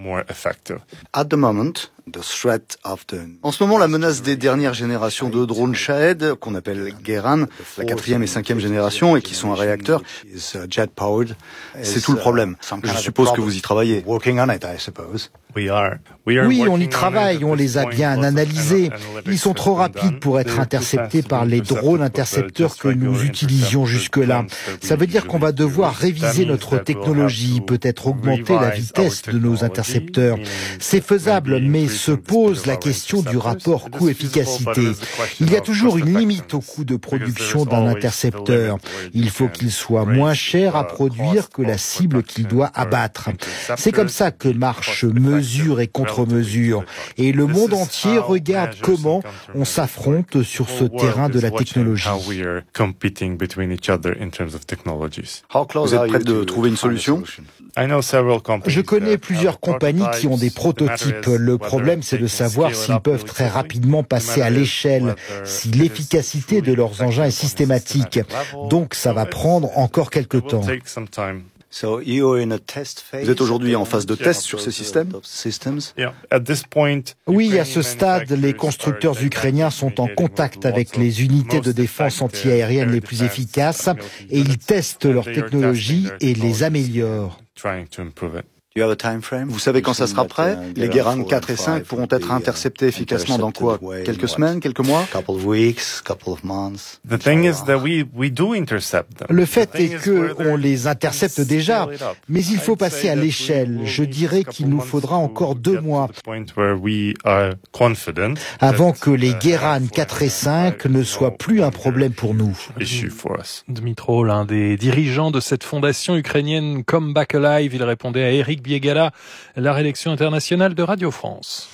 En ce moment, la menace des dernières générations de drones Shahed, qu'on appelle Geran, la 4e et 5e génération, et qui sont un réacteur, c'est tout le problème. Je suppose que vous y travaillez. Oui, on y travaille, on les a bien analysés. Ils sont trop rapides pour être interceptés par les drones intercepteurs que nous utilisions jusque-là. Ça veut dire qu'on va devoir réviser notre technologie, peut-être augmenter la vitesse de nos intercepteurs. C'est faisable, mais se pose la question du rapport coût-efficacité. Il y a toujours une limite au coût de production d'un intercepteur. Il faut qu'il soit moins cher à produire que la cible qu'il doit abattre. C'est comme ça que marche mesure et contre-mesure. Et le monde entier regarde comment on s'affronte sur ce terrain de la technologie. Vous êtes prêt de trouver une solution ? Je connais plusieurs compagnies qui ont des prototypes. Le problème, c'est de savoir s'ils peuvent très rapidement passer à l'échelle, si l'efficacité de leurs engins est systématique. Donc, ça va prendre encore quelques temps. Vous êtes aujourd'hui en phase de test sur ces systèmes ? Oui, à ce stade, les constructeurs ukrainiens sont en contact avec les unités de défense antiaérienne les plus efficaces et ils testent leur technologie et les améliorent. Vous savez quand ça sera prêt? Les Guérin 4 et 5 pourront être interceptés efficacement dans quoi? Quelques semaines, quelques mois? Le fait est que on les intercepte déjà, mais il faut passer à l'échelle. Je dirais qu'il nous faudra encore 2 mois avant que les Guérin 4 et 5 ne soient plus un problème pour nous. Dmytro, l'un des dirigeants de cette fondation ukrainienne Come Back Alive, il répondait à Eric Biegala, la rédaction internationale de Radio France.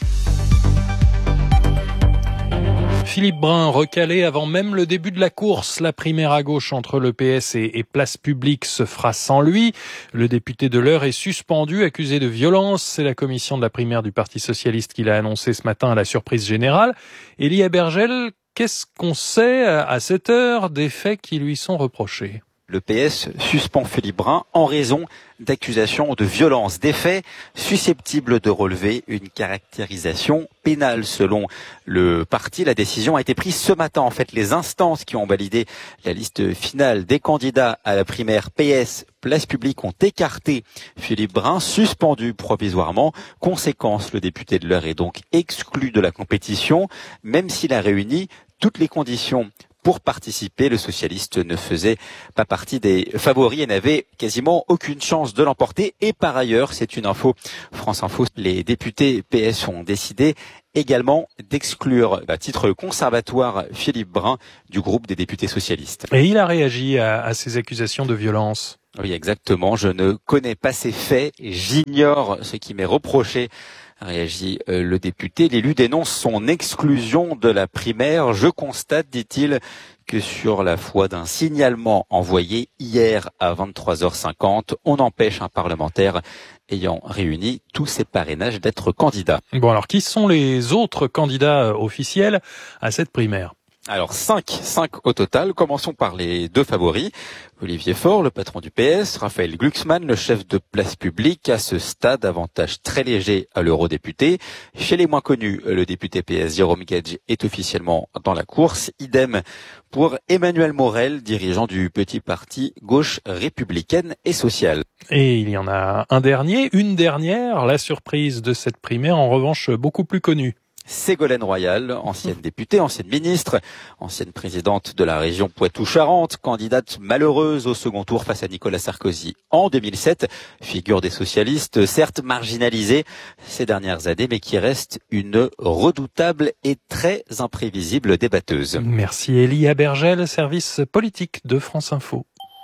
Philippe Brun recalé avant même le début de la course. La primaire à gauche entre le PS et Place Publique se fera sans lui. Le député de l'Eure est suspendu, accusé de violence. C'est la commission de la primaire du Parti socialiste qui l'a annoncé ce matin à la surprise générale. Elie Bergel, qu'est-ce qu'on sait à cette heure des faits qui lui sont reprochés? Le PS suspend Philippe Brun en raison d'accusations de violence, des faits susceptibles de relever une caractérisation pénale. Selon le parti, la décision a été prise ce matin. En fait, les instances qui ont validé la liste finale des candidats à la primaire PS Place Publique ont écarté Philippe Brun, suspendu provisoirement. Conséquence, le député de l'Eure est donc exclu de la compétition, même s'il a réuni toutes les conditions pour participer. Le socialiste ne faisait pas partie des favoris et n'avait quasiment aucune chance de l'emporter. Et par ailleurs, c'est une info France Info, les députés PS ont décidé également d'exclure à titre conservatoire Philippe Brun du groupe des députés socialistes. Et il a réagi à ces accusations de violence. Oui, exactement. Je ne connais pas ces faits et j'ignore ce qui m'est reproché, réagit le député. L'élu dénonce son exclusion de la primaire. Je constate, dit-il, que sur la foi d'un signalement envoyé hier à 23h50, on empêche un parlementaire ayant réuni tous ses parrainages d'être candidat. Bon, alors qui sont les autres candidats officiels à cette primaire ? Alors 5 au total. Commençons par les 2 favoris. Olivier Faure, le patron du PS, Raphaël Glucksmann, le chef de Place Publique. À ce stade, avantage très léger à l'eurodéputé. Chez les moins connus, le député PS Jérôme Gage est officiellement dans la course. Idem pour Emmanuel Morel, dirigeant du petit parti gauche républicaine et sociale. Et il y en a une dernière, la surprise de cette primaire, en revanche beaucoup plus connue. Ségolène Royal, ancienne députée, ancienne ministre, ancienne présidente de la région Poitou-Charentes, candidate malheureuse au second tour face à Nicolas Sarkozy en 2007, figure des socialistes, certes marginalisée ces dernières années, mais qui reste une redoutable et très imprévisible débatteuse. Merci Elie Bergel, service politique de France Info.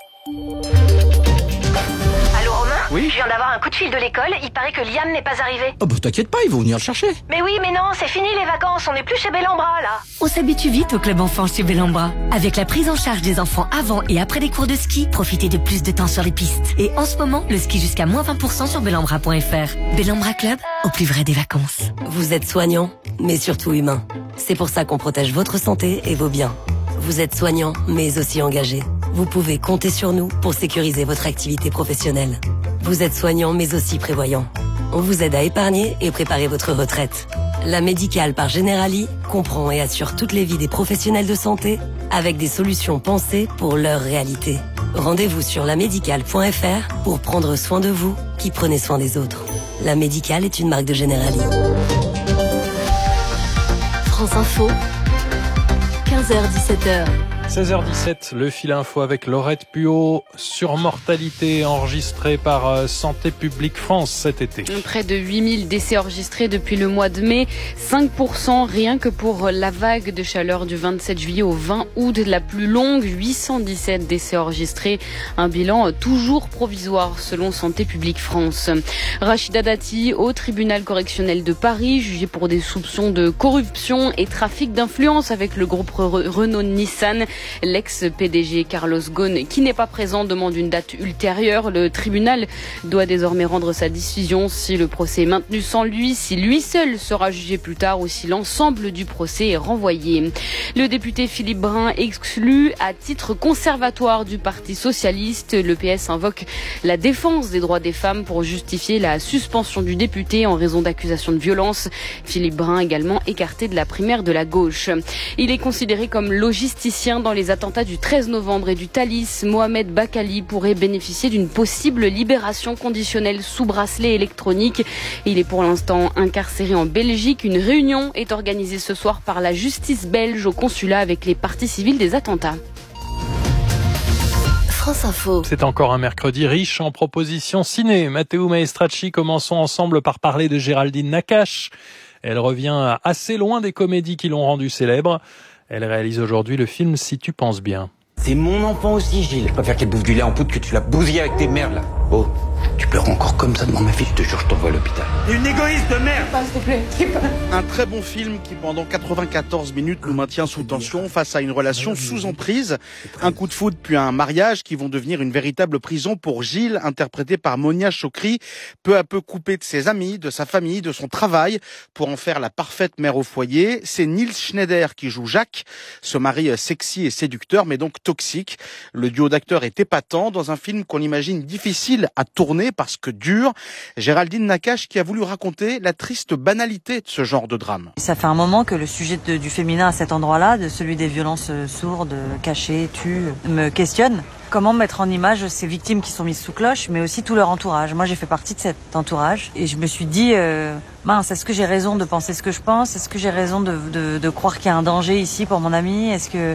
Oui. Je viens d'avoir un coup de fil de l'école, il paraît que Liam n'est pas arrivé. Oh bah t'inquiète pas, ils vont venir le chercher. Mais oui, mais non, c'est fini les vacances, on n'est plus chez Bellambra là. On s'habitue vite au club enfant chez Bellambra. Avec la prise en charge des enfants avant et après les cours de ski, profitez de plus de temps sur les pistes. Et en ce moment, le ski jusqu'à moins 20% sur bellambra.fr. Bellambra Club, au plus vrai des vacances. Vous êtes soignant, mais surtout humain. C'est pour ça qu'on protège votre santé et vos biens. Vous êtes soignant, mais aussi engagé. Vous pouvez compter sur nous pour sécuriser votre activité professionnelle. Vous êtes soignant, mais aussi prévoyant. On vous aide à épargner et préparer votre retraite. La Médicale par Generali comprend et assure toutes les vies des professionnels de santé avec des solutions pensées pour leur réalité. Rendez-vous sur lamédicale.fr pour prendre soin de vous qui prenez soin des autres. La Médicale est une marque de Generali. France Info, 15h-17h. 16h17, le fil info avec Laurette Puot. Surmortalité enregistrée par Santé publique France cet été. Près de 8000 décès enregistrés depuis le mois de mai, 5% rien que pour la vague de chaleur du 27 juillet au 20 août, la plus longue, 817 décès enregistrés. Un bilan toujours provisoire selon Santé publique France. Rachida Dati au tribunal correctionnel de Paris, jugée pour des soupçons de corruption et trafic d'influence avec le groupe Renault-Nissan. L'ex-PDG Carlos Ghosn, qui n'est pas présent, demande une date ultérieure. Le tribunal doit désormais rendre sa décision si le procès est maintenu sans lui, si lui seul sera jugé plus tard ou si l'ensemble du procès est renvoyé. Le député Philippe Brun exclu à titre conservatoire du Parti socialiste. Le PS invoque la défense des droits des femmes pour justifier la suspension du député en raison d'accusations de violence. Philippe Brun également écarté de la primaire de la gauche. Il est considéré comme logisticien dans les attentats du 13 novembre et du Thalys. Mohamed Bakali pourrait bénéficier d'une possible libération conditionnelle sous bracelet électronique. Il est pour l'instant incarcéré en Belgique. Une réunion est organisée ce soir par la justice belge au consulat avec les parties civiles des attentats. France Info. C'est encore un mercredi riche en propositions ciné. Matteo Maestracci, commençons ensemble par parler de Géraldine Nakache. Elle revient assez loin des comédies qui l'ont rendue célèbre. Elle réalise aujourd'hui le film Si tu penses bien. C'est mon enfant aussi, Gilles. Je préfère qu'elle bouffe du lait en poudre que tu l'as bousillé avec tes merdes, là. Oh, tu pleures encore comme ça devant ma fille, je te jure, je t'envoie à l'hôpital. Une égoïste de merde! S'il te plaît, Un très bon film qui, pendant 94 minutes, nous maintient sous tension face à une relation sous emprise. Un coup de foudre puis un mariage qui vont devenir une véritable prison pour Gilles, interprété par Monia Chokri, peu à peu coupée de ses amis, de sa famille, de son travail, pour en faire la parfaite mère au foyer. C'est Nils Schneider qui joue Jacques, ce mari sexy et séducteur, mais donc toxique. Le duo d'acteurs est épatant dans un film qu'on imagine difficile à tourner parce que dur. Géraldine Nakache qui a voulu raconter la triste banalité de ce genre de drame. Ça fait un moment que le sujet du féminin à cet endroit-là, de celui des violences sourdes, cachées, tues, me questionne. Comment mettre en image ces victimes qui sont mises sous cloche, mais aussi tout leur entourage. Moi, j'ai fait partie de cet entourage et je me suis dit, mince, est-ce que j'ai raison de penser ce que je pense? Est-ce que j'ai raison de croire qu'il y a un danger ici pour mon ami?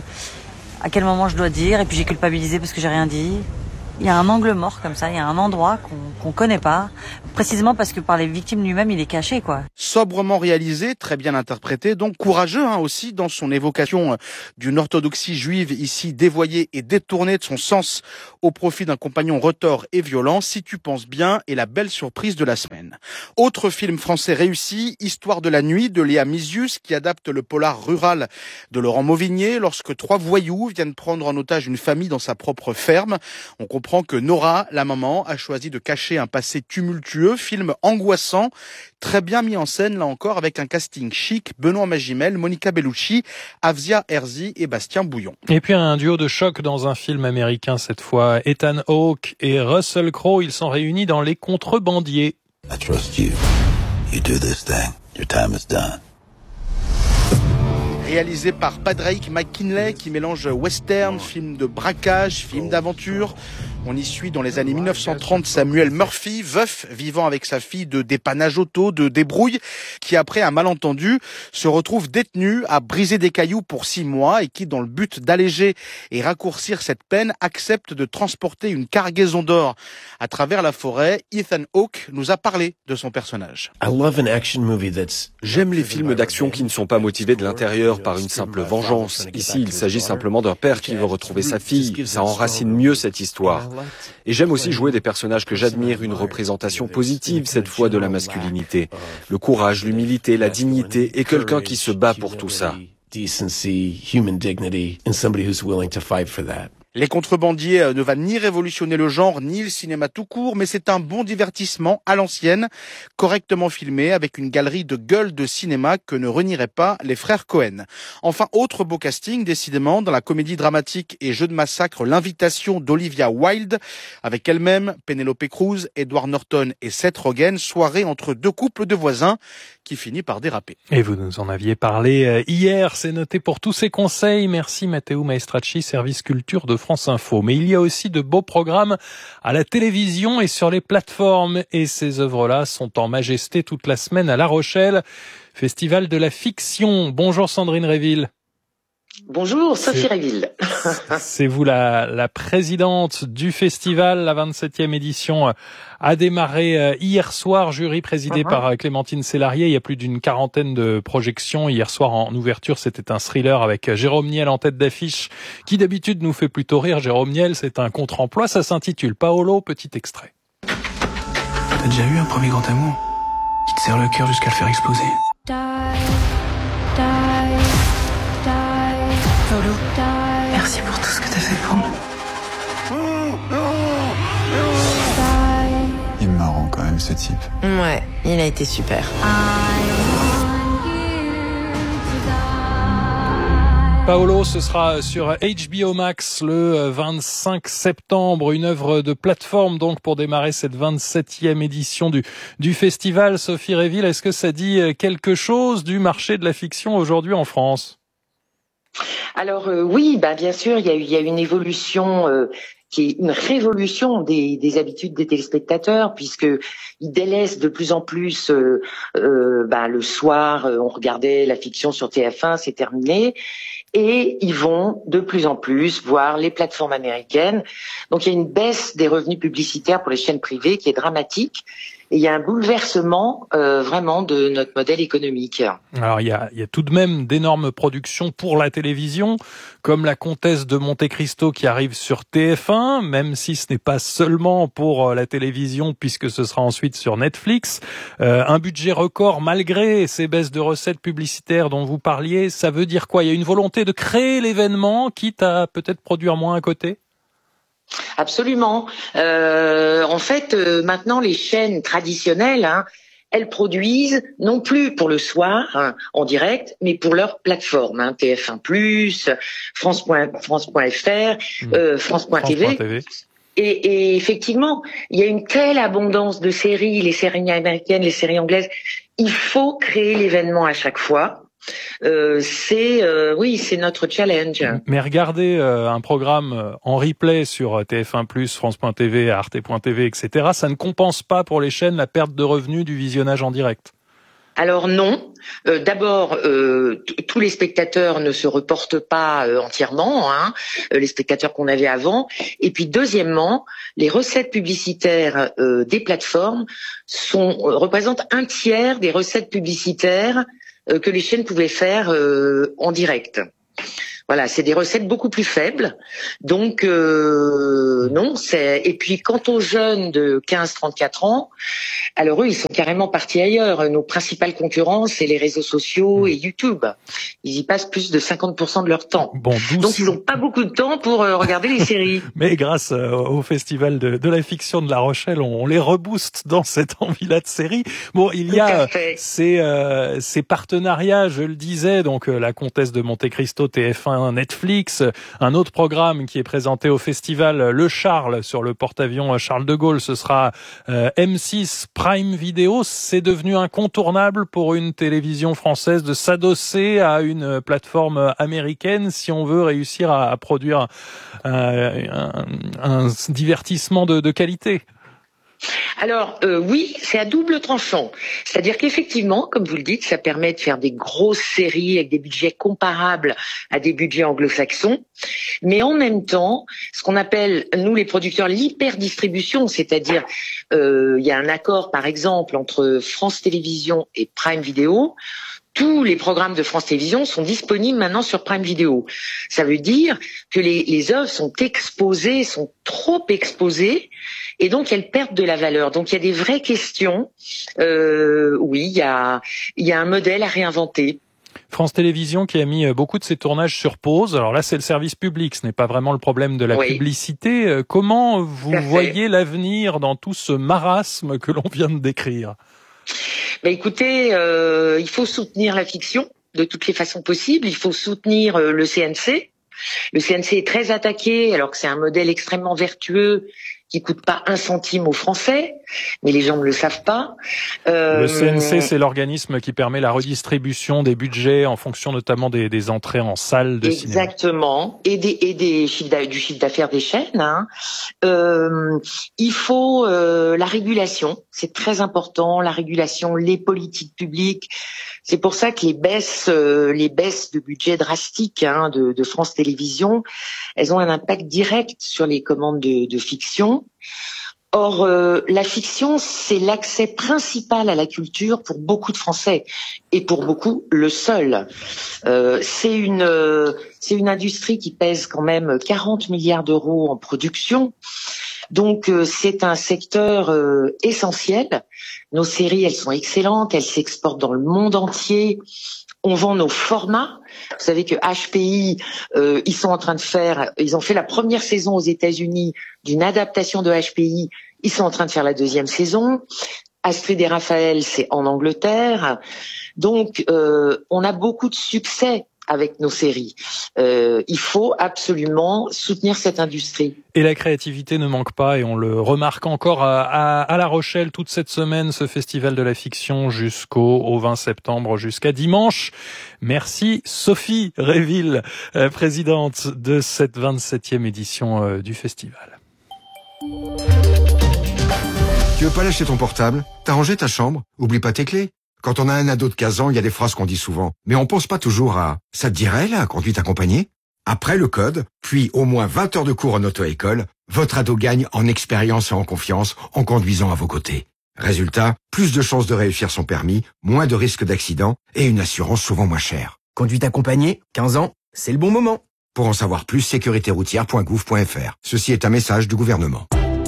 À quel moment je dois dire? Et puis j'ai culpabilisé parce que j'ai rien dit. Il y a un angle mort comme ça, il y a un endroit qu'on connaît pas, précisément parce que par les victimes lui-même, il est caché, quoi. Sobrement réalisé, très bien interprété, donc courageux aussi dans son évocation d'une orthodoxie juive ici dévoyée et détournée de son sens au profit d'un compagnon retors et violent. Si tu penses bien, est la belle surprise de la semaine. Autre film français réussi, Histoire de la nuit de Léa Misius, qui adapte le polar rural de Laurent Mauvigné lorsque 3 voyous viennent prendre en otage une famille dans sa propre ferme. On comprend que Nora, la maman, a choisi de cacher un passé tumultueux, film angoissant, très bien mis en scène là encore avec un casting chic, Benoît Magimel, Monica Bellucci, Afzia Herzi et Bastien Bouillon. Et puis un duo de choc dans un film américain cette fois, Ethan Hawke et Russell Crowe, ils sont réunis dans Les Contrebandiers. I trust you. You do this thing. Your time is done. Réalisé par Padraig McKinley qui mélange western, film de braquage, film d'aventure. On y suit dans les années 1930 Samuel Murphy, veuf, vivant avec sa fille de dépannage auto, de débrouille, qui après un malentendu se retrouve détenu à briser des cailloux pour 6 mois et qui, dans le but d'alléger et raccourcir cette peine, accepte de transporter une cargaison d'or à travers la forêt. Ethan Hawke nous a parlé de son personnage. J'aime les films d'action qui ne sont pas motivés de l'intérieur par une simple vengeance. Ici, il s'agit simplement d'un père qui veut retrouver sa fille. Ça enracine mieux cette histoire. Et j'aime aussi jouer des personnages que j'admire, une représentation positive cette fois de la masculinité. Le courage, l'humilité, la dignité et quelqu'un qui se bat pour tout ça. Les Contrebandiers ne va ni révolutionner le genre, ni le cinéma tout court, mais c'est un bon divertissement à l'ancienne, correctement filmé, avec une galerie de gueules de cinéma que ne renieraient pas les frères Cohen. Enfin, autre beau casting, décidément, dans la comédie dramatique et jeu de massacre, L'invitation d'Olivia Wilde, avec elle-même Penelope Cruz, Edward Norton et Seth Rogen, soirée entre 2 couples de voisins qui finit par déraper. Et vous nous en aviez parlé hier, c'est noté pour tous ces conseils. Merci Matteo Maestracci, service culture de France Info. Mais il y a aussi de beaux programmes à la télévision et sur les plateformes. Et ces œuvres-là sont en majesté toute la semaine à La Rochelle. Festival de la fiction. Bonjour Sandrine Réville. Bonjour, Sophie Réville. C'est vous la présidente du festival. La 27e édition a démarré hier soir, jury présidé par Clémentine Sélarié. Il y a plus d'une 40aine de projections. Hier soir, en ouverture, c'était un thriller avec Jérôme Niel en tête d'affiche, qui d'habitude nous fait plutôt rire. Jérôme Niel, c'est un contre-emploi. Ça s'intitule Paolo, petit extrait. T'as déjà eu un premier grand amour qui te serre le cœur jusqu'à le faire exploser? Paolo, merci pour tout ce que t'as fait pour nous. Il est marrant quand même ce type. Ouais, il a été super. Paolo, ce sera sur HBO Max le 25 septembre, une œuvre de plateforme donc pour démarrer cette 27e édition du festival. Sophie Réville, est-ce que ça dit quelque chose du marché de la fiction aujourd'hui en France ? Alors oui, bien sûr, il y a une évolution qui est une révolution des habitudes des téléspectateurs, puisque ils délaissent de plus en plus le soir, on regardait la fiction sur TF1, c'est terminé, et ils vont de plus en plus voir les plateformes américaines. Donc il y a une baisse des revenus publicitaires pour les chaînes privées qui est dramatique. Et il y a un bouleversement vraiment de notre modèle économique. Alors il y a tout de même d'énormes productions pour la télévision, comme La Comtesse de Monte-Cristo qui arrive sur TF1, même si ce n'est pas seulement pour la télévision puisque ce sera ensuite sur Netflix. Un budget record malgré ces baisses de recettes publicitaires dont vous parliez, ça veut dire quoi? Il y a une volonté de créer l'événement, quitte à peut-être produire moins à côté? Absolument. En fait, maintenant, les chaînes traditionnelles, elles produisent non plus pour le soir en direct, mais pour leur plateforme, TF1+, France.fr, France.tv. Et effectivement, il y a une telle abondance de séries, les séries américaines, les séries anglaises. Il faut créer l'événement à chaque fois. C'est notre challenge. Mais regardez un programme en replay sur TF1+, France.tv, Arte.tv, etc. Ça ne compense pas pour les chaînes la perte de revenus du visionnage en direct. Alors non. D'abord, tous les spectateurs ne se reportent pas entièrement, les spectateurs qu'on avait avant. Et puis deuxièmement, les recettes publicitaires des plateformes représentent un tiers des recettes publicitaires que les chaînes pouvaient faire en direct. Voilà, c'est des recettes beaucoup plus faibles. Donc non, et puis quant aux jeunes de 15-34 ans, alors eux, ils sont carrément partis ailleurs. Nos principales concurrents, c'est les réseaux sociaux et YouTube. Ils y passent plus de 50% de leur temps. Donc ils n'ont pas beaucoup de temps pour regarder les séries. Mais grâce au festival de la fiction de La Rochelle, on les rebooste dans cette envie-là de série. Bon, il y a ces partenariats, je le disais, donc La Comtesse de Monte-Cristo, TF1, Netflix, un autre programme qui est présenté au festival Le Charles sur le porte-avions Charles de Gaulle, ce sera M6 Prime Video. C'est devenu incontournable pour une télévision française de s'adosser à une plateforme américaine si on veut réussir à produire un divertissement de qualité. Alors oui, c'est à double tranchant. C'est-à-dire qu'effectivement, comme vous le dites, ça permet de faire des grosses séries avec des budgets comparables à des budgets anglo-saxons. Mais en même temps, ce qu'on appelle, nous les producteurs, l'hyperdistribution, c'est-à-dire il y a un accord par exemple entre France Télévisions et Prime Video. Tous les programmes de France Télévisions sont disponibles maintenant sur Prime Video. Ça veut dire que les œuvres sont trop exposées, et donc elles perdent de la valeur. Donc il y a des vraies questions. Oui, il y a un modèle à réinventer. France Télévisions qui a mis beaucoup de ses tournages sur pause. Alors là, c'est le service public, ce n'est pas vraiment le problème de la publicité. Comment vous voyez l'avenir dans tout ce marasme que l'on vient de décrire ? Écoutez, il faut soutenir la fiction de toutes les façons possibles. Il faut soutenir le CNC. Le CNC est très attaqué alors que c'est un modèle extrêmement vertueux qui coûte pas un centime aux Français, mais les gens ne le savent pas. Le CNC, c'est l'organisme qui permet la redistribution des budgets en fonction notamment des entrées en salle de cinéma. Exactement, et du chiffre d'affaires des chaînes. Il faut la régulation, c'est très important, la régulation, les politiques publiques. C'est pour ça que les baisses de budget drastiques de France Télévisions, elles ont un impact direct sur les commandes de fiction. Or, la fiction, c'est l'accès principal à la culture pour beaucoup de Français et pour beaucoup le seul. C'est une industrie qui pèse quand même 40 milliards d'euros en production. Donc, c'est un secteur essentiel. Nos séries, elles sont excellentes, elles s'exportent dans le monde entier. On vend nos formats. Vous savez que HPI, ils ont fait la première saison aux États-Unis d'une adaptation de HPI. Ils sont en train de faire la deuxième saison. Astrid et Raphaël, c'est en Angleterre. Donc, on a beaucoup de succès avec nos séries. Il faut absolument soutenir cette industrie. Et la créativité ne manque pas, et on le remarque encore à La Rochelle toute cette semaine, ce festival de la fiction jusqu'au 20 septembre, jusqu'à dimanche. Merci Sophie Réville, présidente de cette 27e édition du festival. Tu veux pas lâcher ton portable? T'as rangé ta chambre? Oublie pas tes clés. Quand on a un ado de 15 ans, il y a des phrases qu'on dit souvent. Mais on pense pas toujours à « ça te dirait la conduite accompagnée ?» Après le code, puis au moins 20 heures de cours en auto-école, votre ado gagne en expérience et en confiance en conduisant à vos côtés. Résultat, plus de chances de réussir son permis, moins de risques d'accident et une assurance souvent moins chère. Conduite accompagnée, 15 ans, c'est le bon moment. Pour en savoir plus, sécuritéroutière.gouv.fr. Ceci est un message du gouvernement.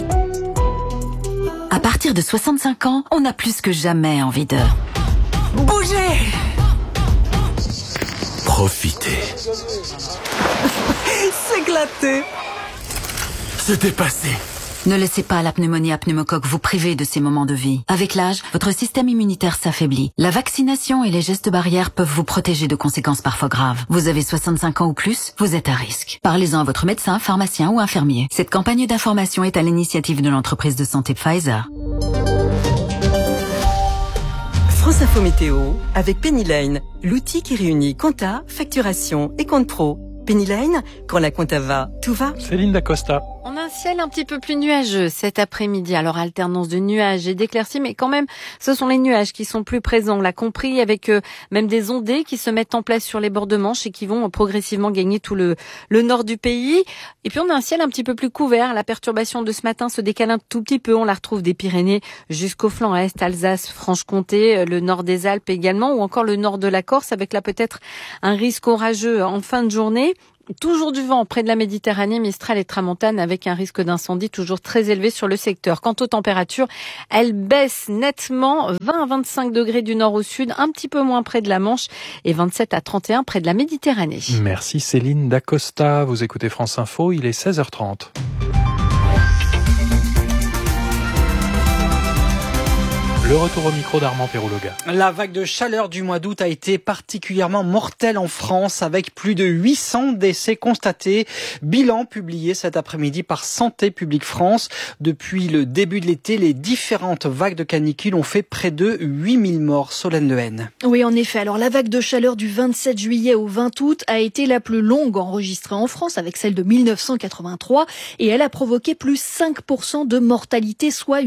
À partir de 65 ans, on a plus que jamais envie de bouger. Profitez. S'éclater. Se dépasser. Ne laissez pas la pneumonie à pneumocoque vous priver de ces moments de vie. Avec l'âge, votre système immunitaire s'affaiblit. La vaccination et les gestes barrières peuvent vous protéger de conséquences parfois graves. Vous avez 65 ans ou plus, vous êtes à risque. Parlez-en à votre médecin, pharmacien ou infirmier. Cette campagne d'information est à l'initiative de l'entreprise de santé Pfizer. France Info Météo avec Penny Lane, l'outil qui réunit compta, facturation et compte pro. Penny Lane, quand la compta va, tout va. Céline Dacosta. On a un ciel un petit peu plus nuageux cet après-midi. Alors, alternance de nuages et d'éclaircies, mais quand même, ce sont les nuages qui sont plus présents. On l'a compris, avec même des ondées qui se mettent en place sur les bords de Manche et qui vont progressivement gagner tout le nord du pays. Et puis, on a un ciel un petit peu plus couvert. La perturbation de ce matin se décale un tout petit peu. On la retrouve des Pyrénées jusqu'au flanc est, Alsace, Franche-Comté, le nord des Alpes également, ou encore le nord de la Corse, avec là peut-être un risque orageux en fin de journée. Toujours du vent près de la Méditerranée, Mistral et Tramontane, avec un risque d'incendie toujours très élevé sur le secteur. Quant aux températures, elles baissent nettement, 20 à 25 degrés du nord au sud, un petit peu moins près de la Manche et 27 à 31 près de la Méditerranée. Merci Céline Dacosta. Vous écoutez France Info, il est 16h30. Le retour au micro d'Armand Perrouloga. La vague de chaleur du mois d'août a été particulièrement mortelle en France, avec plus de 800 décès constatés. Bilan publié cet après-midi par Santé publique France. Depuis le début de l'été, les différentes vagues de canicule ont fait près de 8000 morts. Solène Lehen. Oui, en effet. Alors, la vague de chaleur du 27 juillet au 20 août a été la plus longue enregistrée en France, avec celle de 1983, et elle a provoqué plus 5% de mortalité, soit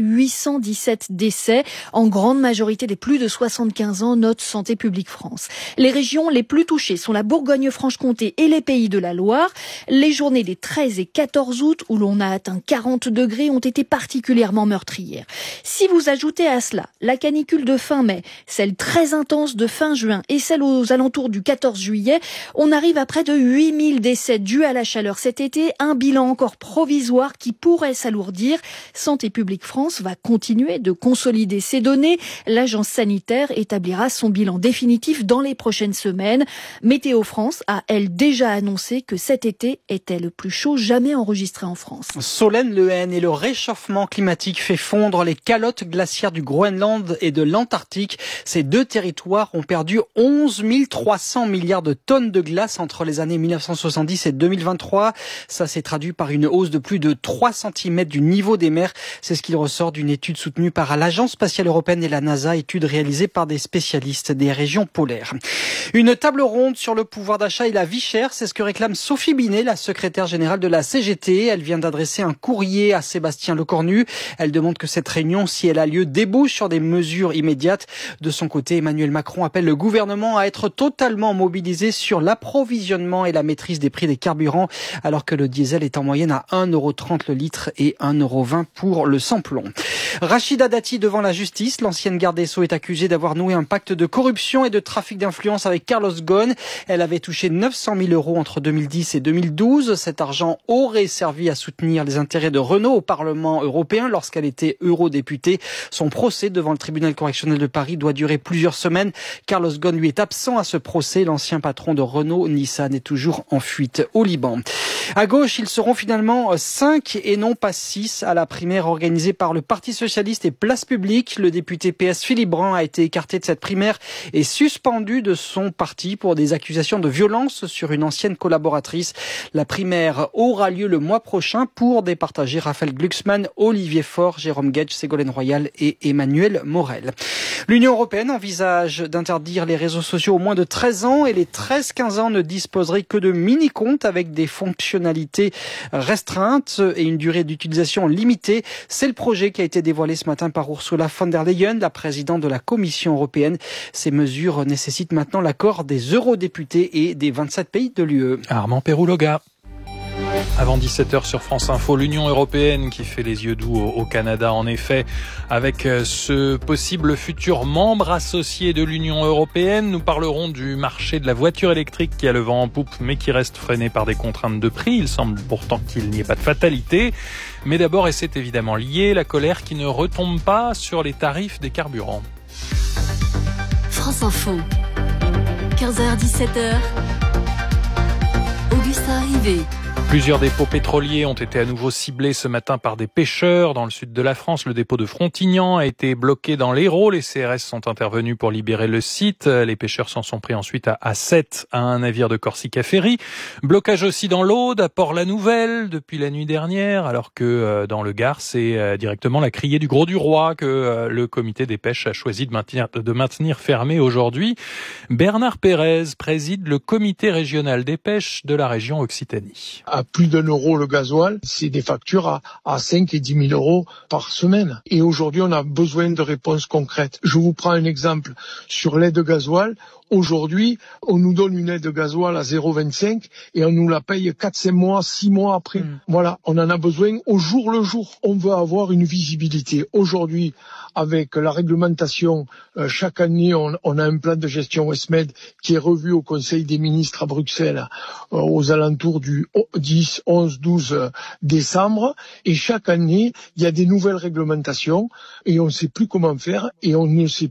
817 décès. En grande majorité des plus de 75 ans, note Santé publique France. Les régions les plus touchées sont la Bourgogne-Franche-Comté et les Pays de la Loire. Les journées des 13 et 14 août, où l'on a atteint 40 degrés, ont été particulièrement meurtrières. Si vous ajoutez à cela la canicule de fin mai, celle très intense de fin juin et celle aux alentours du 14 juillet, on arrive à près de 8000 décès dus à la chaleur cet été, un bilan encore provisoire qui pourrait s'alourdir. Santé publique France va continuer de consolider ces données. L'agence sanitaire établira son bilan définitif dans les prochaines semaines. Météo France a, elle, déjà annoncé que cet été était le plus chaud jamais enregistré en France. Solène Lehen, et le réchauffement climatique fait fondre les calottes glaciaires du Groenland et de l'Antarctique. Ces deux territoires ont perdu 11 300 milliards de tonnes de glace entre les années 1970 et 2023. Ça s'est traduit par une hausse de plus de 3 cm du niveau des mers. C'est ce qu'il ressort d'une étude soutenue par l'Agence spatiale européenne et la NASA, étude réalisée par des spécialistes des régions polaires. Une table ronde sur le pouvoir d'achat et la vie chère, c'est ce que réclame Sophie Binet, la secrétaire générale de la CGT. Elle vient d'adresser un courrier à Sébastien Lecornu. Elle demande que cette réunion, si elle a lieu, débouche sur des mesures immédiates. De son côté, Emmanuel Macron appelle le gouvernement à être totalement mobilisé sur l'approvisionnement et la maîtrise des prix des carburants, alors que le diesel est en moyenne à 1,30 € le litre et 1,20 € pour le samplon. Rachida Dati devant la justice. L'ancienne garde des Sceaux est accusée d'avoir noué un pacte de corruption et de trafic d'influence avec Carlos Ghosn. Elle avait touché 900 000 € entre 2010 et 2012. Cet argent aurait servi à soutenir les intérêts de Renault au Parlement européen lorsqu'elle était eurodéputée. Son procès devant le tribunal correctionnel de Paris doit durer plusieurs semaines. Carlos Ghosn, lui, est absent à ce procès. L'ancien patron de Renault, Nissan, est toujours en fuite au Liban. À gauche, ils seront finalement 5 et non pas 6 à la primaire organisée par le Parti socialiste et Place Publique. Le député PS Philippe Brun a été écarté de cette primaire et suspendu de son parti pour des accusations de violence sur une ancienne collaboratrice. La primaire aura lieu le mois prochain pour départager Raphaël Glucksmann, Olivier Faure, Jérôme Guedj, Ségolène Royal et Emmanuel Morel. L'Union européenne envisage d'interdire les réseaux sociaux aux moins de 13 ans et les 13-15 ans ne disposeraient que de mini-comptes avec des fonctionnalités restreintes et une durée d'utilisation limitée. C'est le projet qui a été dévoilé ce matin par Ursula von der Leyen, la présidente de la Commission européenne. Ces mesures nécessitent maintenant l'accord des eurodéputés et des 27 pays de l'UE. Armand Pérouloga. Avant 17h sur France Info, l'Union européenne qui fait les yeux doux au Canada, en effet, avec ce possible futur membre associé de l'Union européenne. Nous parlerons du marché de la voiture électrique qui a le vent en poupe, mais qui reste freiné par des contraintes de prix. Il semble pourtant qu'il n'y ait pas de fatalité. Mais d'abord, et c'est évidemment lié, la colère qui ne retombe pas sur les tarifs des carburants. France Info, 15h-17h, Augustin Rivet. Plusieurs dépôts pétroliers ont été à nouveau ciblés ce matin par des pêcheurs dans le sud de la France. Le dépôt de Frontignan a été bloqué dans l'Hérault. Les CRS sont intervenus pour libérer le site. Les pêcheurs s'en sont pris ensuite à 7 à un navire de Corsica Ferry. Blocage aussi dans l'Aude, à Port-la-Nouvelle, depuis la nuit dernière, alors que dans le Gard, c'est directement la criée du Gros du Roi que le comité des pêches a choisi de maintenir fermé aujourd'hui. Bernard Pérez préside le comité régional des pêches de la région Occitanie. À plus d'€1 le gasoil, c'est des factures à 5 et 10 000 euros par semaine. Et aujourd'hui, on a besoin de réponses concrètes. Je vous prends un exemple sur l'aide gasoil. Aujourd'hui, on nous donne une aide gasoil à 0,25 et on nous la paye 4-5 mois, 6 mois après. Voilà, on en a besoin au jour le jour. On veut avoir une visibilité. Aujourd'hui, avec la réglementation, chaque année, on a un plan de gestion ESMED qui est revu au Conseil des ministres à Bruxelles aux alentours du 10, 11, 12 décembre. Et chaque année, il y a des nouvelles réglementations et on ne sait plus comment faire et on ne sait